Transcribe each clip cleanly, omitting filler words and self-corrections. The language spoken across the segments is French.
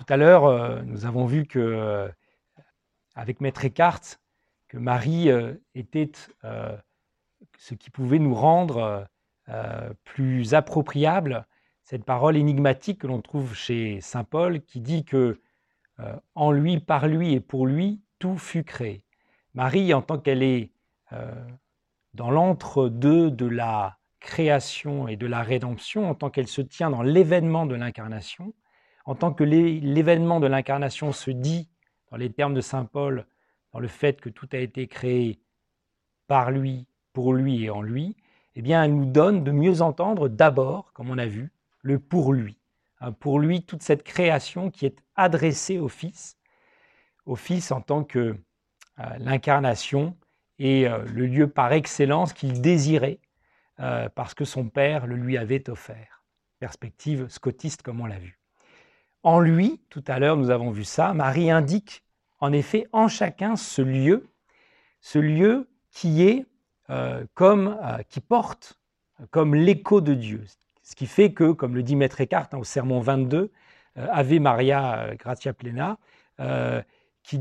à l'heure, nous avons vu que, avec Maître Eckhart, que Marie était ce qui pouvait nous rendre plus appropriable cette parole énigmatique que l'on trouve chez saint Paul qui dit que en lui, par lui et pour lui, tout fut créé. Marie, en tant qu'elle est dans l'entre-deux de la création et de la rédemption, en tant qu'elle se tient dans l'événement de l'incarnation, en tant que l'événement de l'incarnation se dit, dans les termes de saint Paul, dans le fait que tout a été créé par lui, pour lui et en lui, eh bien, elle nous donne de mieux entendre d'abord, comme on a vu, le pour lui. Pour lui, toute cette création qui est adressée au Fils en tant que l'incarnation et le lieu par excellence qu'il désirait parce que son Père le lui avait offert. Perspective scotiste comme on l'a vu. En lui, tout à l'heure nous avons vu ça, Marie indique en effet en chacun ce lieu qui est qui porte comme l'écho de Dieu. Ce qui fait que, comme le dit Maître Eckhart au sermon 22, Ave Maria Gratia Plena, qui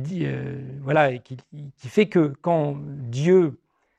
fait que quand Dieu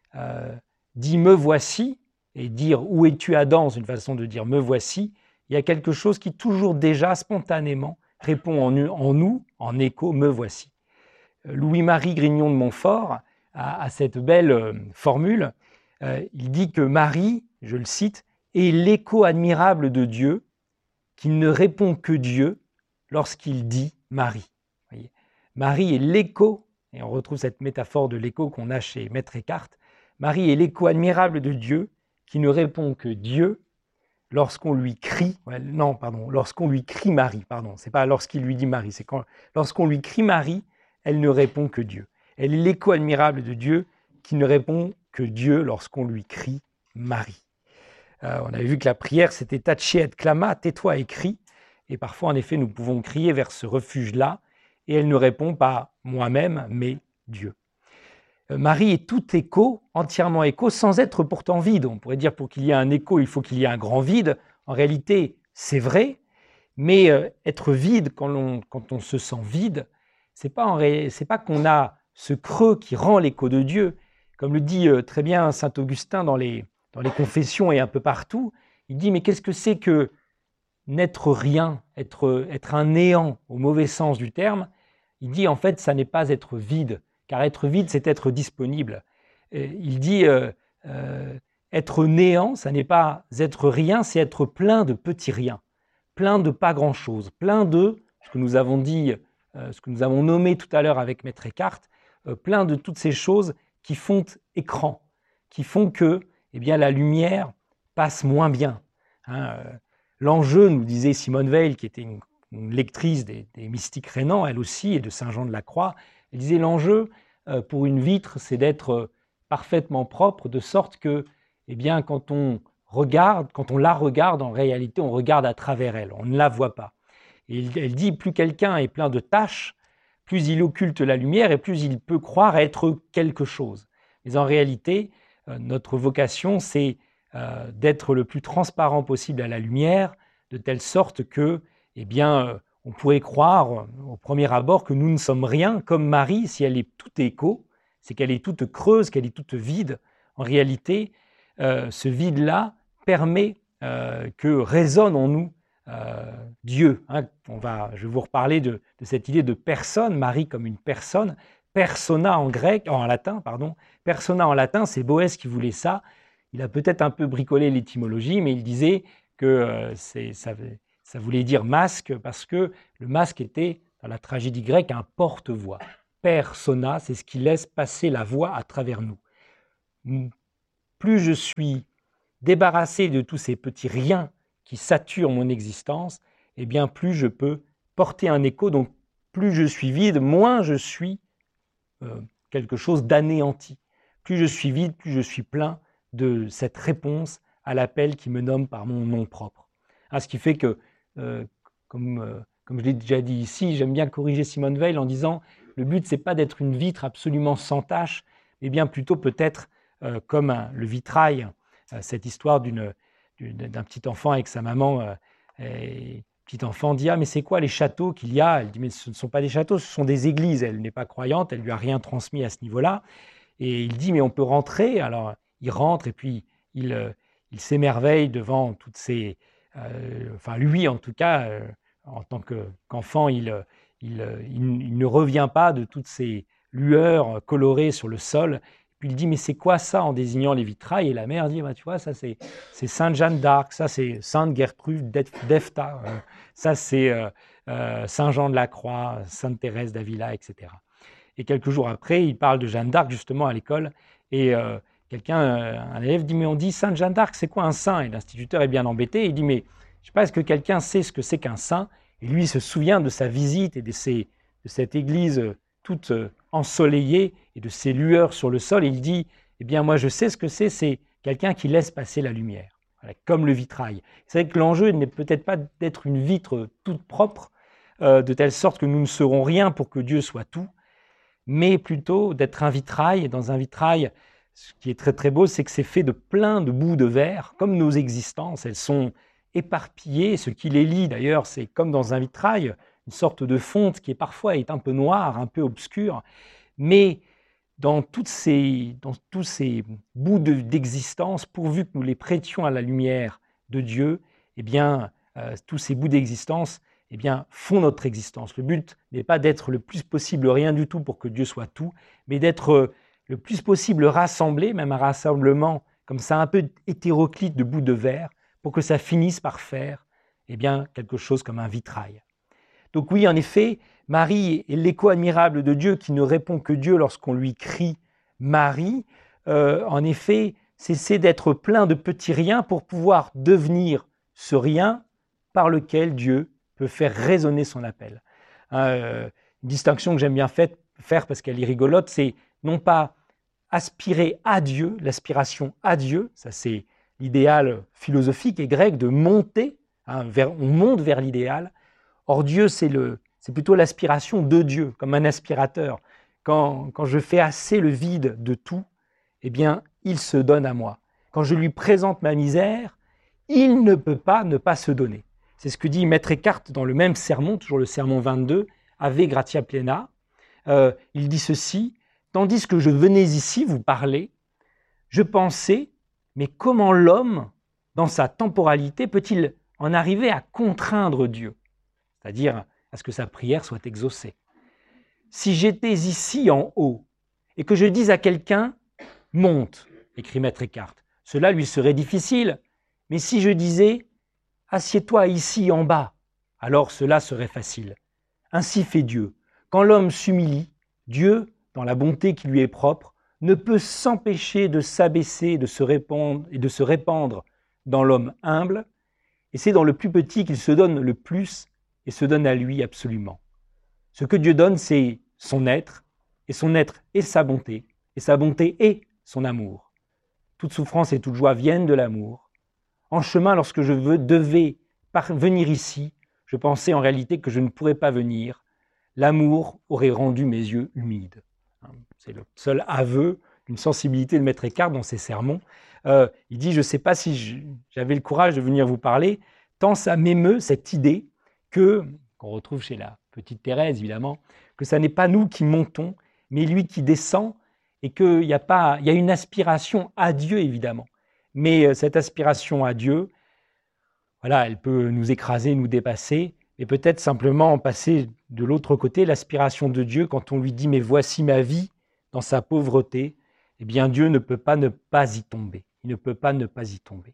dit me voici, et dire où es-tu Adam, c'est une façon de dire me voici, il y a quelque chose qui toujours déjà spontanément répond en nous, en écho, me voici. Louis-Marie Grignon de Montfort a cette belle formule. Il dit que Marie, je le cite, est l'écho admirable de Dieu, qui ne répond que Dieu lorsqu'il dit Marie. Voyez, Marie est l'écho, et on retrouve cette métaphore de l'écho qu'on a chez Maître Eckhart. Marie est l'écho admirable de Dieu, qui ne répond que Dieu lorsqu'on lui crie, lorsqu'on lui crie Marie, c'est pas lorsqu'il lui dit Marie, c'est lorsqu'on lui crie Marie, elle ne répond que Dieu. Elle est l'écho admirable de Dieu qui ne répond que Dieu lorsqu'on lui crie Marie. On avait vu que la prière, c'était tace et clama, tais-toi et crie. Et parfois, en effet, nous pouvons crier vers ce refuge-là, et elle ne répond pas moi-même, mais Dieu. Marie est tout écho, entièrement écho, sans être pourtant vide. On pourrait dire pour qu'il y ait un écho, il faut qu'il y ait un grand vide. En réalité, c'est vrai, mais être vide quand on se sent vide, c'est pas qu'on a ce creux qui rend l'écho de Dieu. Comme le dit très bien saint Augustin dans les confessions et un peu partout, il dit mais qu'est-ce que c'est que n'être rien, être un néant au mauvais sens du terme? Il dit en fait ça n'est pas être vide, car être vide c'est être disponible. Il dit être néant, ça n'est pas être rien, c'est être plein de petits riens, plein de pas grand-chose, plein de ce que nous avons dit, ce que nous avons nommé tout à l'heure avec Maître Eckhart, plein de toutes ces choses qui font écran, qui font que la lumière passe moins bien. L'enjeu, nous disait Simone Weil, qui était une lectrice des mystiques rénans, elle aussi, et de Saint Jean de la Croix, elle disait l'enjeu pour une vitre, c'est d'être parfaitement propre, de sorte que quand on la regarde, en réalité, on regarde à travers elle, on ne la voit pas. Et elle dit, plus quelqu'un est plein de taches, plus il occulte la lumière et plus il peut croire être quelque chose. Mais en réalité, notre vocation, c'est d'être le plus transparent possible à la lumière, de telle sorte que, on pourrait croire au premier abord que nous ne sommes rien, comme Marie, si elle est tout écho, c'est qu'elle est toute creuse, qu'elle est toute vide. En réalité, ce vide-là permet que résonne en nous Dieu. Je vais vous reparler de cette idée de personne, Marie comme une personne, persona en latin, persona en latin, c'est Boès qui voulait ça. Il a peut-être un peu bricolé l'étymologie, mais il disait que ça voulait dire masque, parce que le masque était, dans la tragédie grecque, un porte-voix. Persona, c'est ce qui laisse passer la voix à travers nous. Plus je suis débarrassé de tous ces petits riens qui saturent mon existence, plus je peux porter un écho. Donc, plus je suis vide, moins je suis quelque chose d'anéanti. Plus je suis vide, plus je suis plein de cette réponse à l'appel qui me nomme par mon nom propre. Ce qui fait que, comme je l'ai déjà dit ici, j'aime bien corriger Simone Weil en disant le but, c'est pas d'être une vitre absolument sans tache, mais bien plutôt peut-être comme le vitrail, cette histoire d'un petit enfant avec sa maman petit enfant dit « Ah, mais c'est quoi les châteaux qu'il y a ?» Elle dit « Mais ce ne sont pas des châteaux, ce sont des églises. » Elle n'est pas croyante, elle ne lui a rien transmis à ce niveau-là. Et il dit « Mais on peut rentrer ?» Alors, il rentre et puis il s'émerveille devant toutes ces... enfin, lui, en tout cas, en tant qu'enfant, il ne revient pas de toutes ces lueurs colorées sur le sol. Puis il dit « Mais c'est quoi ça ?» en désignant les vitrails. Et la mère dit « Tu vois, ça c'est Sainte Jeanne d'Arc, ça c'est Sainte Gertrude d'Efta, ça c'est Saint Jean de la Croix, Sainte Thérèse d'Avila, etc. » Et quelques jours après, il parle de Jeanne d'Arc justement à l'école. Et un élève dit « Mais on dit Sainte Jeanne d'Arc, c'est quoi un saint ?» Et l'instituteur est bien embêté. Il dit « Mais je ne sais pas, est-ce que quelqu'un sait ce que c'est qu'un saint ?» Et lui, il se souvient de sa visite et de cette église toute ensoleillée et de ses lueurs sur le sol. Et il dit « Eh bien, moi, je sais ce que c'est quelqu'un qui laisse passer la lumière. » Voilà, comme le vitrail. C'est vrai que l'enjeu n'est peut-être pas d'être une vitre toute propre, de telle sorte que nous ne serons rien pour que Dieu soit tout, mais plutôt d'être un vitrail. Et dans un vitrail, ce qui est très très beau, c'est que c'est fait de plein de bouts de verre, comme nos existences. Elles sont éparpillées. Ce qui les lie d'ailleurs, c'est comme dans un vitrail, une sorte de fonte qui parfois est un peu noire, un peu obscure, mais dans tous ces bouts d'existence, pourvu que nous les prêtions à la lumière de Dieu, eh bien, tous ces bouts d'existence font notre existence. Le but n'est pas d'être le plus possible rien du tout pour que Dieu soit tout, mais d'être le plus possible rassemblé, même un rassemblement comme ça, un peu hétéroclite de bouts de verre, pour que ça finisse par faire quelque chose comme un vitrail. Donc oui, en effet, Marie est l'écho admirable de Dieu qui ne répond que Dieu lorsqu'on lui crie « Marie ». En effet, c'est d'être plein de petits riens pour pouvoir devenir ce rien par lequel Dieu peut faire résonner son appel. Une distinction que j'aime bien faire parce qu'elle est rigolote, c'est non pas aspirer à Dieu, l'aspiration à Dieu, ça c'est l'idéal philosophique et grec de monter, on monte vers l'idéal. Or Dieu, c'est plutôt l'aspiration de Dieu, comme un aspirateur. Quand je fais assez le vide de tout, eh bien, il se donne à moi. Quand je lui présente ma misère, il ne peut pas ne pas se donner. C'est ce que dit Maître Eckhart dans le même sermon, toujours le sermon 22, Ave Gratia Plena. Il dit ceci, « Tandis que je venais ici vous parler, je pensais, mais comment l'homme, dans sa temporalité, peut-il en arriver à contraindre Dieu, c'est-à-dire à ce que sa prière soit exaucée. Si j'étais ici en haut et que je dise à quelqu'un « monte », écrit Maître Eckhart, cela lui serait difficile, mais si je disais « assieds-toi ici en bas », alors cela serait facile. Ainsi fait Dieu. Quand l'homme s'humilie, Dieu, dans la bonté qui lui est propre, ne peut s'empêcher de s'abaisser et de se répandre dans l'homme humble, et c'est dans le plus petit qu'il se donne le plus et se donne à lui absolument. Ce que Dieu donne, c'est son être, et son être est sa bonté est son amour. Toute souffrance et toute joie viennent de l'amour. En chemin, lorsque je devais venir ici, je pensais en réalité que je ne pourrais pas venir. L'amour aurait rendu mes yeux humides. C'est le seul aveu d'une sensibilité de Maître Eckhart dans ses sermons. Il dit, je ne sais pas si j'avais le courage de venir vous parler, tant ça m'émeut cette idée qu'on retrouve chez la petite Thérèse évidemment, que ça n'est pas nous qui montons, mais lui qui descend, et qu'il y a une aspiration à Dieu évidemment. Mais cette aspiration à Dieu, voilà, elle peut nous écraser, nous dépasser, et peut-être simplement passer de l'autre côté, l'aspiration de Dieu, quand on lui dit « mais voici ma vie » dans sa pauvreté, eh bien Dieu ne peut pas ne pas y tomber. Il ne peut pas ne pas y tomber.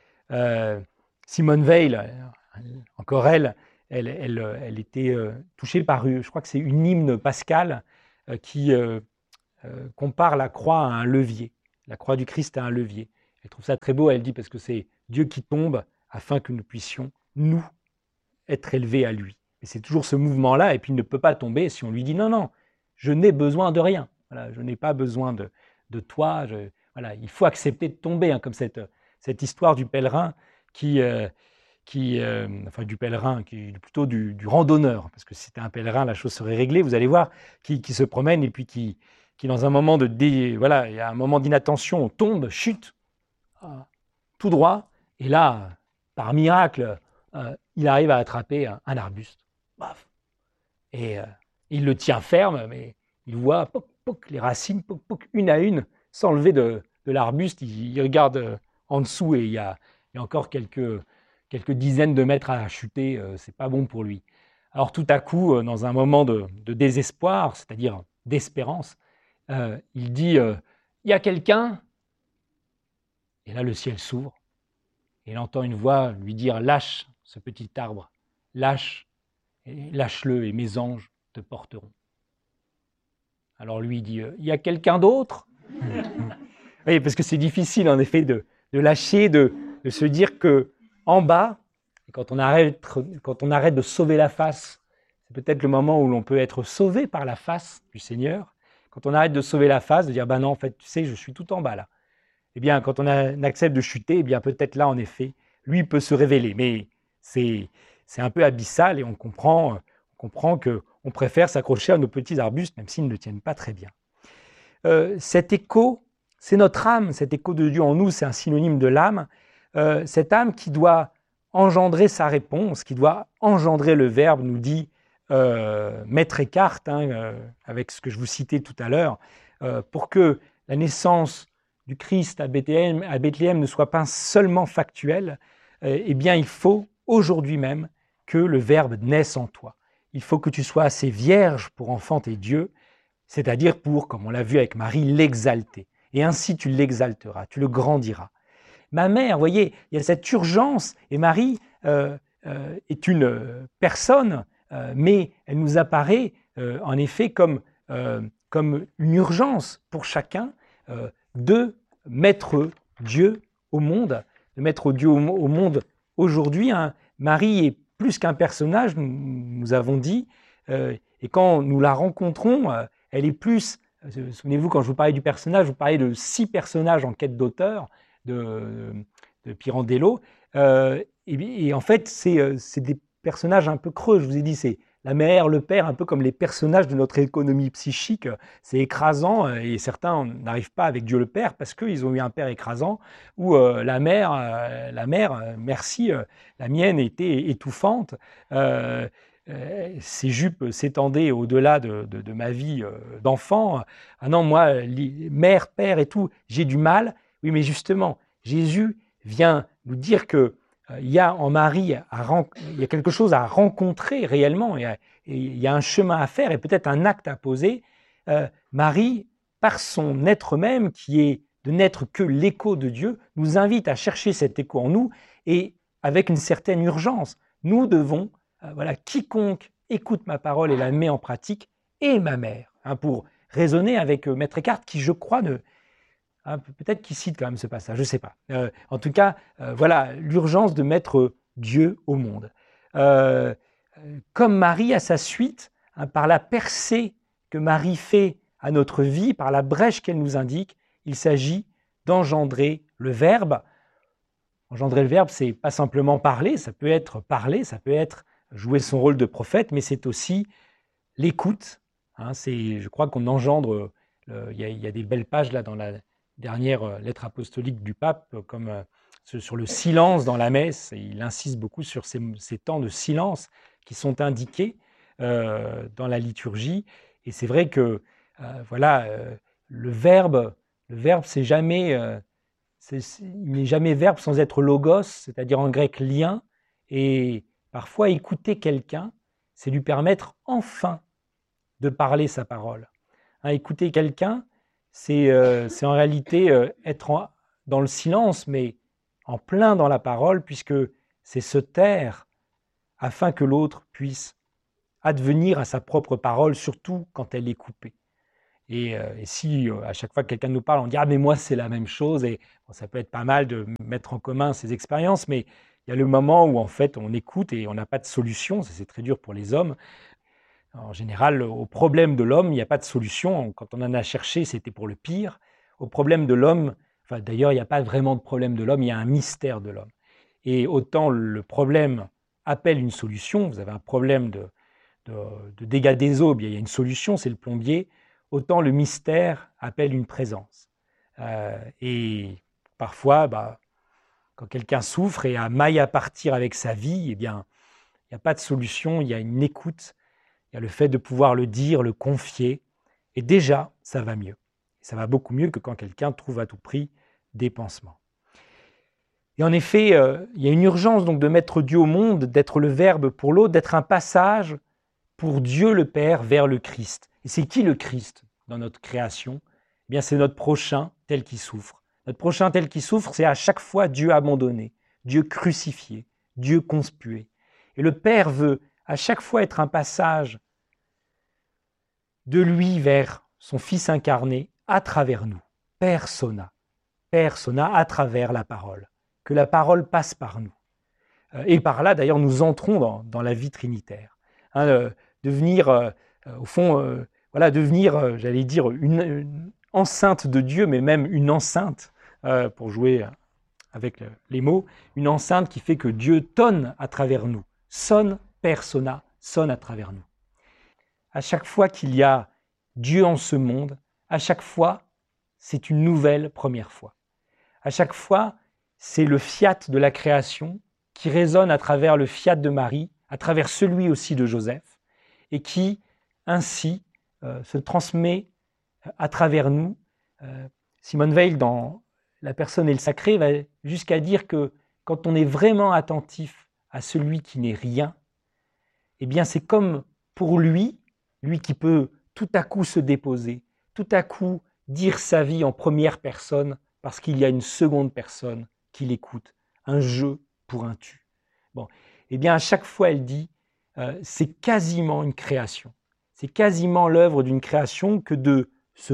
Simone Veil, encore elle était touchée par, je crois que c'est une hymne pascale qui compare la croix à un levier, la croix du Christ à un levier. Elle trouve ça très beau, elle dit, parce que c'est Dieu qui tombe afin que nous puissions, nous, être élevés à lui. Et c'est toujours ce mouvement-là, et puis il ne peut pas tomber si on lui dit « non, non, je n'ai besoin de rien, voilà, je n'ai pas besoin de toi, voilà, il faut accepter de tomber, comme cette histoire du pèlerin enfin du pèlerin, qui est plutôt du randonneur, parce que si c'était un pèlerin, la chose serait réglée, vous allez voir, qui se promène et puis qui dans un moment voilà, il y a un moment d'inattention, tombe, chute, tout droit, et là, par miracle, il arrive à attraper un arbuste. Baf. Et il le tient ferme, mais il voit poc, poc, les racines, poc, poc, une à une, s'enlever de l'arbuste. Il regarde en dessous et il y a encore quelques dizaines de mètres à chuter. C'est pas bon pour lui. Alors tout à coup, dans un moment de désespoir, c'est-à-dire d'espérance, il dit « Il y a quelqu'un ?» Et là, le ciel s'ouvre et il entend une voix lui dire « Lâche ce petit arbre, lâche-le et mes anges te porteront. » Alors lui, il dit « Il y a quelqu'un d'autre ?» Oui, parce que c'est difficile en effet de lâcher, de se dire qu'en bas, quand on arrête de sauver la face, c'est peut-être le moment où l'on peut être sauvé par la face du Seigneur. Quand on arrête de sauver la face, de dire « Ben non, en fait, tu sais, je suis tout en bas là. » Eh bien, quand on accepte de chuter, eh bien, peut-être là, en effet, lui peut se révéler. Mais c'est un peu abyssal et on comprend qu'on préfère s'accrocher à nos petits arbustes, même s'ils ne tiennent pas très bien. Cet écho, c'est notre âme, cet écho de Dieu en nous, c'est un synonyme de l'âme. Cette âme qui doit engendrer sa réponse, qui doit engendrer le Verbe, nous dit Maître Eckhart, avec ce que je vous citais tout à l'heure, pour que la naissance du Christ à Bethléem ne soit pas seulement factuelle, eh bien il faut aujourd'hui même que le Verbe naisse en toi. Il faut que tu sois assez vierge pour enfanter Dieu, c'est-à-dire pour, comme on l'a vu avec Marie, l'exalter. Et ainsi tu l'exalteras, tu le grandiras. Ma mère, vous voyez, il y a cette urgence, et Marie est une personne, mais elle nous apparaît en effet comme une urgence pour chacun de mettre Dieu au monde, de mettre Dieu au monde aujourd'hui. Marie est plus qu'un personnage, nous avons dit, et quand nous la rencontrons, elle est plus, souvenez-vous quand je vous parlais du personnage, je vous parlais de 6 personnages en quête d'auteur de Pirandello, et en fait c'est des personnages un peu creux, je vous ai dit, c'est la mère, le père, un peu comme les personnages de notre économie psychique, c'est écrasant et certains n'arrivent pas avec Dieu le Père parce qu'ils ont eu un père écrasant, ou la mère, merci, la mienne était étouffante, ses jupes s'étendaient au-delà de ma vie d'enfant. Ah non, moi, mère, père et tout, j'ai du mal. Oui, mais justement, Jésus vient nous dire que il y a en Marie, il y a quelque chose à rencontrer réellement, et il y a un chemin à faire et peut-être un acte à poser. Marie, par son être même, qui est de n'être que l'écho de Dieu, nous invite à chercher cet écho en nous et avec une certaine urgence. Nous devons, voilà, quiconque écoute ma parole et la met en pratique, est ma mère, pour raisonner avec Maître Eckhart, qui je crois peut-être qu'il cite quand même ce passage, je ne sais pas. En tout cas, voilà, l'urgence de mettre Dieu au monde. Comme Marie à sa suite, par la percée que Marie fait à notre vie, par la brèche qu'elle nous indique, il s'agit d'engendrer le Verbe. Engendrer le Verbe, c'est pas simplement parler, ça peut être jouer son rôle de prophète, mais c'est aussi l'écoute. Je crois qu'on engendre, il y a des belles pages là dans la dernière lettre apostolique du pape, comme sur le silence dans la messe, et il insiste beaucoup sur ces temps de silence qui sont indiqués dans la liturgie. Et c'est vrai que voilà, le verbe c'est jamais, il n'est jamais verbe sans être logos, c'est-à-dire en grec lien. Et parfois écouter quelqu'un, c'est lui permettre enfin de parler sa parole. Écouter quelqu'un, c'est en réalité être dans le silence, mais en plein dans la parole, puisque c'est se taire afin que l'autre puisse advenir à sa propre parole, surtout quand elle est coupée. Et si à chaque fois que quelqu'un nous parle, on dit « Ah, mais moi, c'est la même chose », et bon, ça peut être pas mal de mettre en commun ces expériences, mais il y a le moment où en fait on écoute et on n'a pas de solution, c'est très dur pour les hommes. En général, au problème de l'homme, il n'y a pas de solution. Quand on en a cherché, c'était pour le pire. Au problème de l'homme, d'ailleurs, il n'y a pas vraiment de problème de l'homme, il y a un mystère de l'homme. Et autant le problème appelle une solution, vous avez un problème de dégâts des eaux, bien, il y a une solution, c'est le plombier, autant le mystère appelle une présence. Et parfois, quand quelqu'un souffre et a maille à partir avec sa vie, eh bien, Il n'y a pas de solution, il y a une écoute, il y a le fait de pouvoir le dire, le confier, et déjà, ça va mieux. Ça va beaucoup mieux que quand quelqu'un trouve à tout prix des pansements. Et en effet, il y a une urgence donc de mettre Dieu au monde, d'être le Verbe pour l'autre, d'être un passage pour Dieu le Père vers le Christ. Et c'est qui le Christ dans notre création? Eh bien, c'est notre prochain tel qu'il souffre. Notre prochain tel qu'il souffre, c'est à chaque fois Dieu abandonné, Dieu crucifié, Dieu conspué. Et le Père veut à chaque fois être un passage de lui vers son Fils incarné à travers nous, persona à travers la parole, que la parole passe par nous. Et par là, d'ailleurs, nous entrons dans la vie trinitaire. Devenir, au fond, devenir, j'allais dire, une enceinte de Dieu, mais même une enceinte, pour jouer avec les mots, une enceinte qui fait que Dieu tonne à travers nous, sonne persona, sonne à travers nous. À chaque fois qu'il y a Dieu en ce monde, à chaque fois, c'est une nouvelle première fois. À chaque fois, c'est le fiat de la création qui résonne à travers le fiat de Marie, à travers celui aussi de Joseph, et qui, ainsi, se transmet à travers nous. Simone Weil, dans La personne et le sacré, va jusqu'à dire que quand on est vraiment attentif à celui qui n'est rien, eh bien c'est comme pour lui qui peut tout à coup se déposer, tout à coup dire sa vie en première personne parce qu'il y a une seconde personne qui l'écoute, un je pour un tu. Bon, eh bien à chaque fois elle dit, c'est quasiment une création, c'est quasiment l'œuvre d'une création que de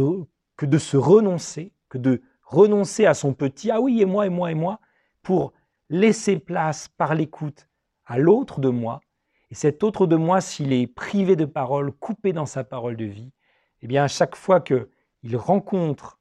se renoncer, que de renoncer à son petit « ah oui, et moi », pour laisser place par l'écoute à l'autre de moi. Et cet autre de moi, s'il est privé de parole, coupé dans sa parole de vie, eh bien à chaque fois qu'il rencontre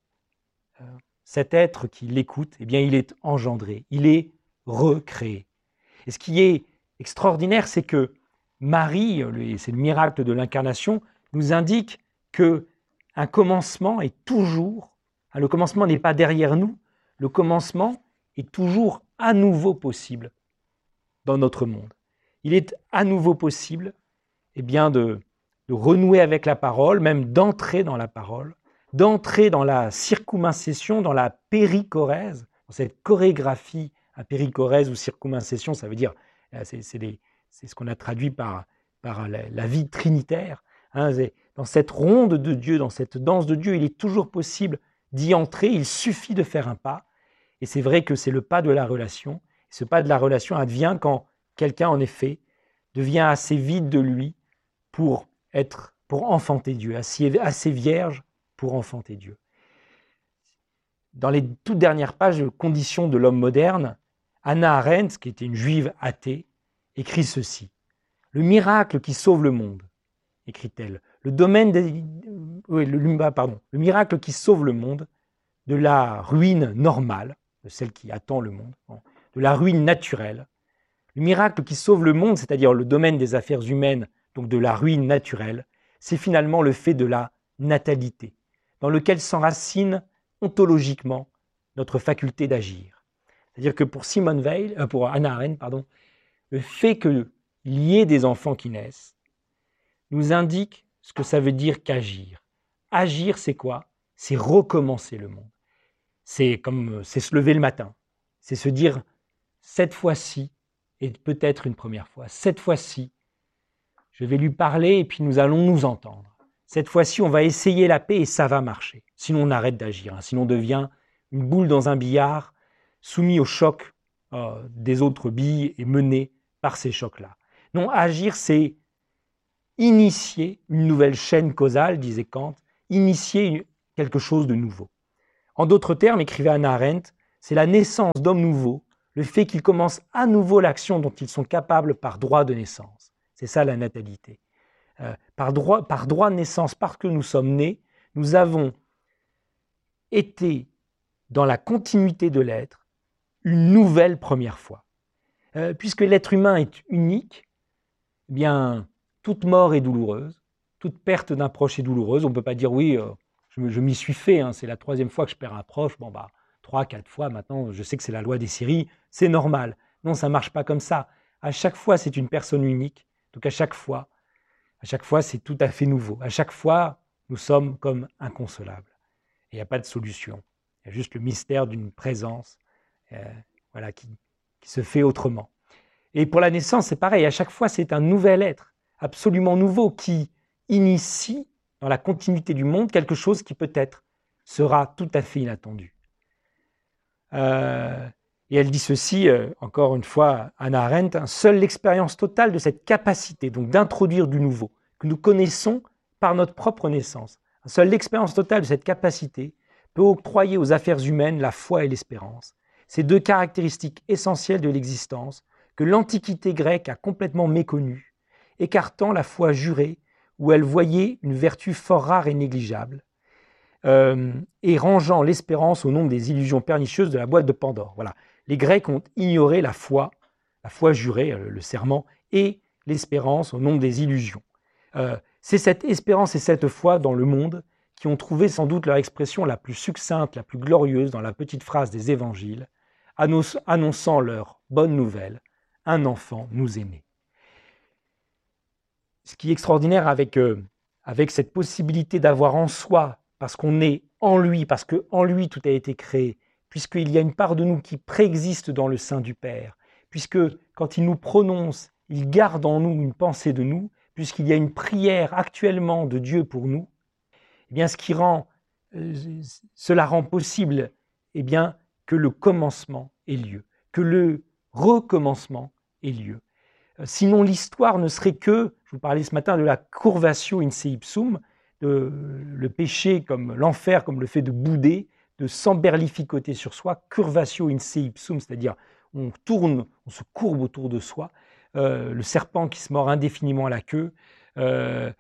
cet être qui l'écoute, eh bien il est engendré, il est recréé. Et ce qui est extraordinaire, c'est que Marie, c'est le miracle de l'incarnation, nous indique qu'un commencement est toujours, le commencement n'est pas derrière nous, le commencement est toujours à nouveau possible dans notre monde. Il est à nouveau possible de renouer avec la parole, même d'entrer dans la parole, d'entrer dans la circumincession, dans la périchorèse, dans cette chorégraphie à périchorèse ou circumincession, ça veut dire, c'est ce qu'on a traduit par la vie trinitaire. Dans cette ronde de Dieu, dans cette danse de Dieu, il est toujours possible d'y entrer, il suffit de faire un pas. Et c'est vrai que c'est le pas de la relation. Ce pas de la relation advient quand quelqu'un, en effet, devient assez vide de lui pour enfanter Dieu, assez vierge pour enfanter Dieu. Dans les toutes dernières pages de Conditions de l'homme moderne, Hannah Arendt, qui était une juive athée, écrit ceci. « Le miracle qui sauve le monde, écrit-elle, le miracle qui sauve le monde de la ruine normale, de celle qui attend le monde, de la ruine naturelle, le miracle qui sauve le monde, c'est-à-dire le domaine des affaires humaines, donc de la ruine naturelle, c'est finalement le fait de la natalité, dans lequel s'enracine ontologiquement notre faculté d'agir. C'est-à-dire que pour Hannah Arendt, le fait qu'il y ait des enfants qui naissent nous indique ce que ça veut dire qu'agir. Agir, c'est quoi? C'est recommencer le monde. C'est se lever le matin. C'est se dire, cette fois-ci, et peut-être une première fois, cette fois-ci, je vais lui parler et puis nous allons nous entendre. Cette fois-ci, on va essayer la paix et ça va marcher. Sinon, on arrête d'agir. Sinon, on devient une boule dans un billard, soumis au choc des autres billes et mené par ces chocs-là. Non, agir, c'est initier une nouvelle chaîne causale, disait Kant, initier quelque chose de nouveau. En d'autres termes, écrivait Hannah Arendt, c'est la naissance d'hommes nouveaux, le fait qu'ils commencent à nouveau l'action dont ils sont capables par droit de naissance. C'est ça la natalité. Par droit de naissance, parce que nous sommes nés, nous avons été dans la continuité de l'être une nouvelle première fois. Puisque l'être humain est unique, eh bien, toute mort est douloureuse, toute perte d'un proche est douloureuse. On ne peut pas dire oui, je m'y suis fait, c'est la 3e fois que je perds un proche, 3, 4 fois maintenant, je sais que c'est la loi des séries, c'est normal. Non, ça ne marche pas comme ça. À chaque fois, c'est une personne unique. Donc à chaque fois, c'est tout à fait nouveau. À chaque fois, nous sommes comme inconsolables. Il n'y a pas de solution. Il y a juste le mystère d'une présence voilà, qui se fait autrement. Et pour la naissance, c'est pareil. À chaque fois, c'est un nouvel être, absolument nouveau, qui initie dans la continuité du monde quelque chose qui peut-être sera tout à fait inattendu. Et elle dit ceci, encore une fois, Hannah Arendt, seule l'expérience totale de cette capacité donc d'introduire du nouveau, que nous connaissons par notre propre naissance, seule l'expérience totale de cette capacité peut octroyer aux affaires humaines la foi et l'espérance, ces deux caractéristiques essentielles de l'existence que l'Antiquité grecque a complètement méconnues, écartant la foi jurée où elle voyait une vertu fort rare et négligeable, et rangeant l'espérance au nombre des illusions pernicieuses de la boîte de Pandore. Voilà. Les Grecs ont ignoré la foi jurée, le serment, et l'espérance au nombre des illusions. C'est cette espérance et cette foi dans le monde qui ont trouvé sans doute leur expression la plus succincte, la plus glorieuse dans la petite phrase des évangiles, annonçant leur bonne nouvelle, un enfant nous est né. Ce qui est extraordinaire avec cette possibilité d'avoir en soi, parce qu'on est en lui, parce qu'en lui tout a été créé, puisqu'il y a une part de nous qui préexiste dans le sein du Père, puisque quand il nous prononce, il garde en nous une pensée de nous, puisqu'il y a une prière actuellement de Dieu pour nous, eh bien, cela rend possible eh bien, que le commencement ait lieu, que le recommencement ait lieu. Sinon, l'histoire ne serait que, je vous parlais ce matin de la curvatio in se ipsum, le péché comme l'enfer, comme le fait de bouder, de s'emberlificoter sur soi, curvatio in se ipsum, c'est-à-dire on tourne, on se courbe autour de soi, le serpent qui se mord indéfiniment à la queue. En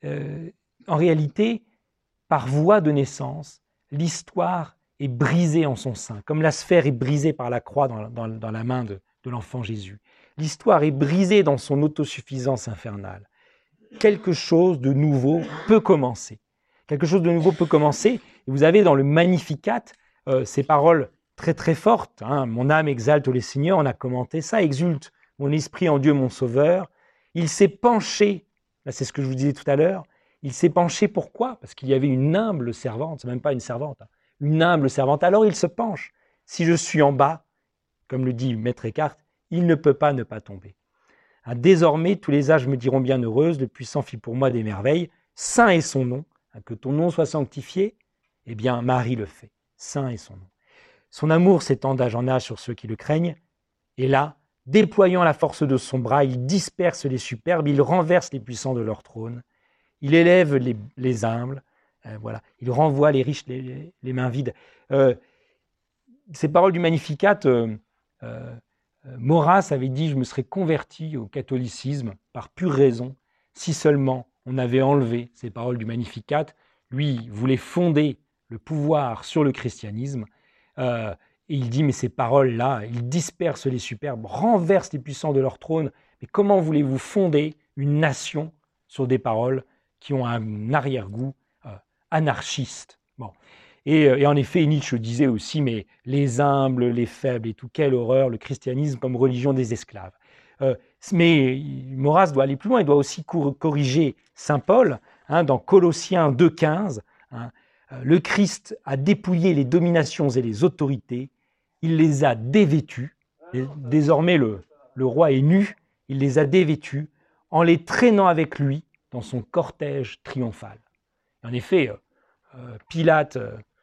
réalité, par voie de naissance, l'histoire est brisée en son sein, comme la sphère est brisée par la croix dans la main de l'enfant Jésus. L'histoire est brisée dans son autosuffisance infernale. Quelque chose de nouveau peut commencer. Quelque chose de nouveau peut commencer. Et vous avez dans le Magnificat ces paroles très très fortes. Mon âme exalte le Seigneur, on a commenté ça. Exulte mon esprit en Dieu mon Sauveur. Il s'est penché, là c'est ce que je vous disais tout à l'heure, il s'est penché pourquoi ? Parce qu'il y avait une humble servante, c'est même pas une servante, une humble servante. Alors il se penche. Si je suis en bas, comme le dit Maître Eckhart, il ne peut pas ne pas tomber. Désormais, tous les âges me diront bienheureuse, le puissant fit pour moi des merveilles. Saint est son nom, que ton nom soit sanctifié. Eh bien, Marie le fait. Saint est son nom. Son amour s'étend d'âge en âge sur ceux qui le craignent. Et là, déployant la force de son bras, il disperse les superbes, il renverse les puissants de leur trône. Il élève les humbles. Voilà. Il renvoie les riches les mains vides. Ces paroles du Magnificat... Maurras avait dit « Je me serais converti au catholicisme par pure raison si seulement on avait enlevé ces paroles du Magnificat. » Lui voulait fonder le pouvoir sur le christianisme. Et il dit « Mais ces paroles-là, ils dispersent les superbes, renversent les puissants de leur trône. Mais comment voulez-vous fonder une nation sur des paroles qui ont un arrière-goût anarchiste ?» Bon. Et en effet, Nietzsche disait aussi, mais les humbles, les faibles et tout, quelle horreur, le christianisme comme religion des esclaves. Mais Maurras doit aller plus loin, il doit aussi corriger saint Paul, dans Colossiens 2,15, le Christ a dépouillé les dominations et les autorités, il les a dévêtues, désormais le roi est nu, il les a dévêtues en les traînant avec lui dans son cortège triomphal. En effet, Pilate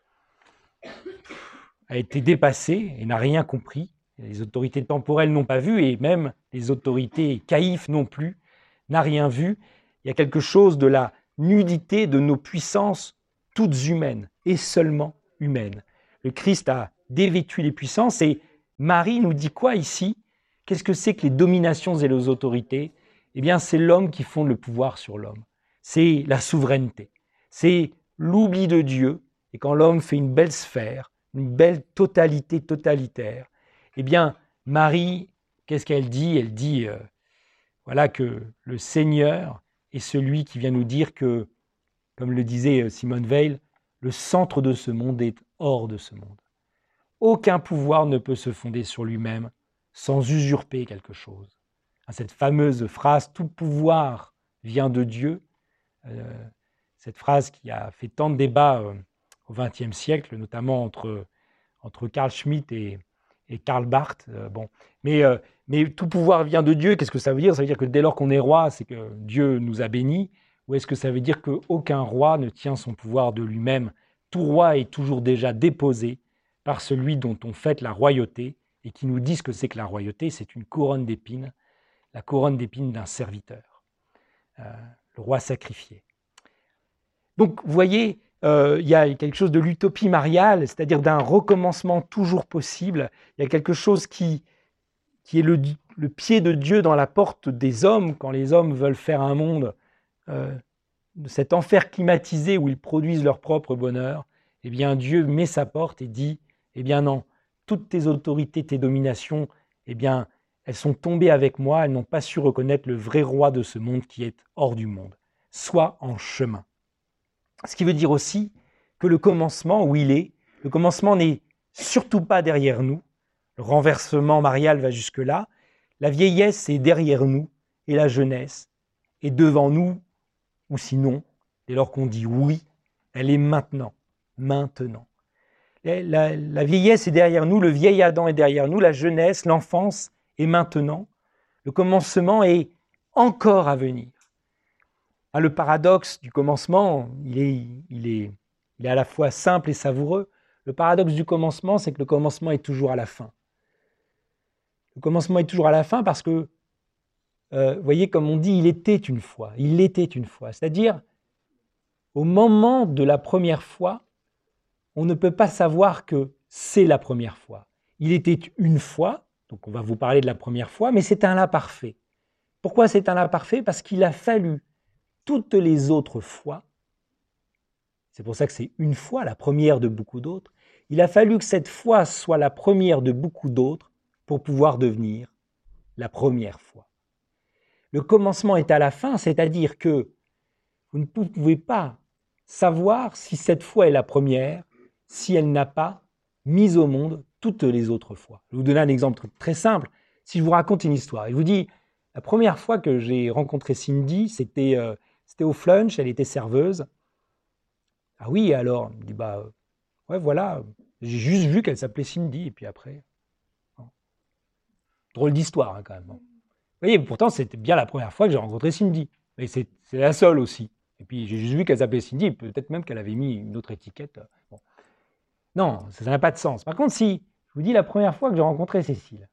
a été dépassé et n'a rien compris. Les autorités temporelles n'ont pas vu et même les autorités caïphes non plus, n'a rien vu. Il y a quelque chose de la nudité de nos puissances toutes humaines et seulement humaines. Le Christ a dévêtu les puissances et Marie nous dit quoi ici ? Qu'est-ce que c'est que les dominations et les autorités ? Eh bien, c'est l'homme qui fonde le pouvoir sur l'homme. C'est la souveraineté. C'est l'oubli de Dieu. Et quand l'homme fait une belle sphère, une belle totalité totalitaire, eh bien, Marie, qu'est-ce qu'elle dit ? Elle dit voilà, que le Seigneur est celui qui vient nous dire que, comme le disait Simone Weil, le centre de ce monde est hors de ce monde. Aucun pouvoir ne peut se fonder sur lui-même sans usurper quelque chose. Cette fameuse phrase « tout pouvoir vient de Dieu », cette phrase qui a fait tant de débats au XXe siècle, notamment entre Carl Schmitt et Karl Barth. Mais tout pouvoir vient de Dieu, qu'est-ce que ça veut dire? Ça veut dire que dès lors qu'on est roi, c'est que Dieu nous a bénis, ou est-ce que ça veut dire qu'aucun roi ne tient son pouvoir de lui-même? Tout roi est toujours déjà déposé par celui dont on fête la royauté, et qui nous dit ce que c'est que la royauté, c'est une couronne d'épines, la couronne d'épines d'un serviteur, le roi sacrifié. Donc, vous voyez, il y a quelque chose de l'utopie mariale, c'est-à-dire d'un recommencement toujours possible. Il y a quelque chose qui est le pied de Dieu dans la porte des hommes, quand les hommes veulent faire un monde de cet enfer climatisé où ils produisent leur propre bonheur. Eh bien, Dieu met sa porte et dit, eh bien non, toutes tes autorités, tes dominations, eh bien, elles sont tombées avec moi, elles n'ont pas su reconnaître le vrai roi de ce monde qui est hors du monde. Sois en chemin. Ce qui veut dire aussi que le commencement, où il est, le commencement n'est surtout pas derrière nous. Le renversement marial va jusque-là. La vieillesse est derrière nous et la jeunesse est devant nous, ou sinon, dès lors qu'on dit oui, elle est maintenant, maintenant. La vieillesse est derrière nous, le vieil Adam est derrière nous, la jeunesse, l'enfance est maintenant. Le commencement est encore à venir. Le paradoxe du commencement, il est à la fois simple et savoureux. Le paradoxe du commencement, c'est que le commencement est toujours à la fin. Le commencement est toujours à la fin parce que, vous voyez, comme on dit, il était une fois. C'est-à-dire, au moment de la première fois, on ne peut pas savoir que c'est la première fois. Il était une fois, donc on va vous parler de la première fois, mais c'est un là parfait. Pourquoi c'est un là parfait? Parce qu'il a fallu toutes les autres fois, c'est pour ça que c'est une fois, la première de beaucoup d'autres, il a fallu que cette fois soit la première de beaucoup d'autres pour pouvoir devenir la première fois. Le commencement est à la fin, c'est-à-dire que vous ne pouvez pas savoir si cette fois est la première, si elle n'a pas mis au monde toutes les autres fois. Je vais vous donner un exemple très simple. Si je vous raconte une histoire, je vous dis, la première fois que j'ai rencontré Cindy, c'était au Flunch, elle était serveuse. Ah oui, alors, il me dit, ouais, voilà, j'ai juste vu qu'elle s'appelait Cindy, et puis après. Bon. Drôle d'histoire, hein, quand même. Bon. Vous voyez, pourtant, c'était bien la première fois que j'ai rencontré Cindy. Mais c'est la seule aussi. Et puis, j'ai juste vu qu'elle s'appelait Cindy, peut-être même qu'elle avait mis une autre étiquette. Bon. Non, ça n'a pas de sens. Par contre, si je vous dis la première fois que j'ai rencontré Cécile,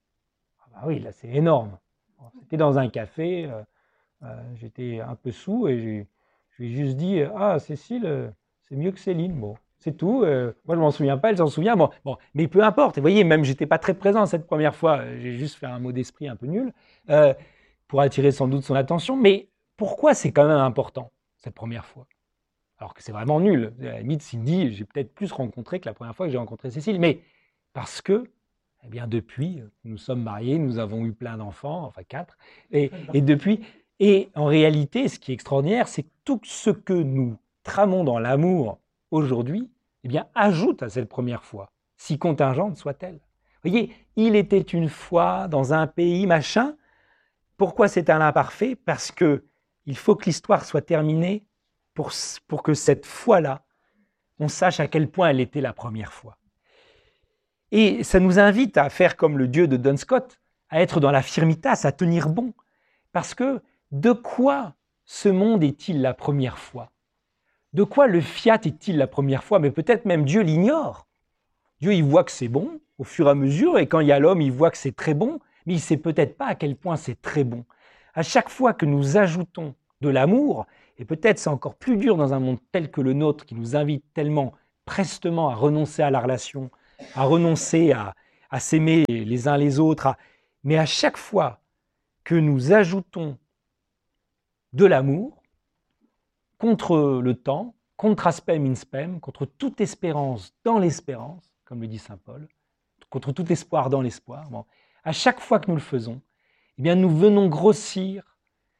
oui, là, c'est énorme. Bon, c'était dans un café, j'étais un peu saoul et je lui ai juste dit « Ah, Cécile, c'est mieux que Céline. » Bon, c'est tout. Moi, je m'en souviens pas, elle s'en souvient. Bon, mais peu importe. Vous voyez, même j'étais pas très présent cette première fois. J'ai juste fait un mot d'esprit un peu nul pour attirer sans doute son attention. Mais pourquoi c'est quand même important, cette première fois? Alors que c'est vraiment nul. À la limite, Cindy, j'ai peut-être plus rencontré que la première fois que j'ai rencontré Cécile. Mais parce que, eh bien, depuis, nous sommes mariés, nous avons eu plein d'enfants, enfin 4. Et depuis... Et en réalité, ce qui est extraordinaire, c'est que tout ce que nous tramons dans l'amour aujourd'hui, eh bien, ajoute à cette première fois, si contingente soit-elle. Vous voyez, il était une fois dans un pays machin. Pourquoi c'est un imparfait? Parce que il faut que l'histoire soit terminée pour que cette fois-là, on sache à quel point elle était la première fois. Et ça nous invite à faire comme le Dieu de Duns Scott, à être dans la firmitas, à tenir bon. Parce que de quoi ce monde est-il la première fois? De quoi le fiat est-il la première fois? Mais peut-être même Dieu l'ignore. Dieu, il voit que c'est bon au fur et à mesure, et quand il y a l'homme, il voit que c'est très bon, mais il ne sait peut-être pas à quel point c'est très bon. À chaque fois que nous ajoutons de l'amour, et peut-être c'est encore plus dur dans un monde tel que le nôtre, qui nous invite tellement prestement à renoncer à la relation, à renoncer à s'aimer les uns les autres, mais à chaque fois que nous ajoutons de l'amour contre le temps, contre aspem in spem, contre toute espérance dans l'espérance, comme le dit saint Paul, contre tout espoir dans l'espoir. Bon, à chaque fois que nous le faisons, eh bien, nous venons grossir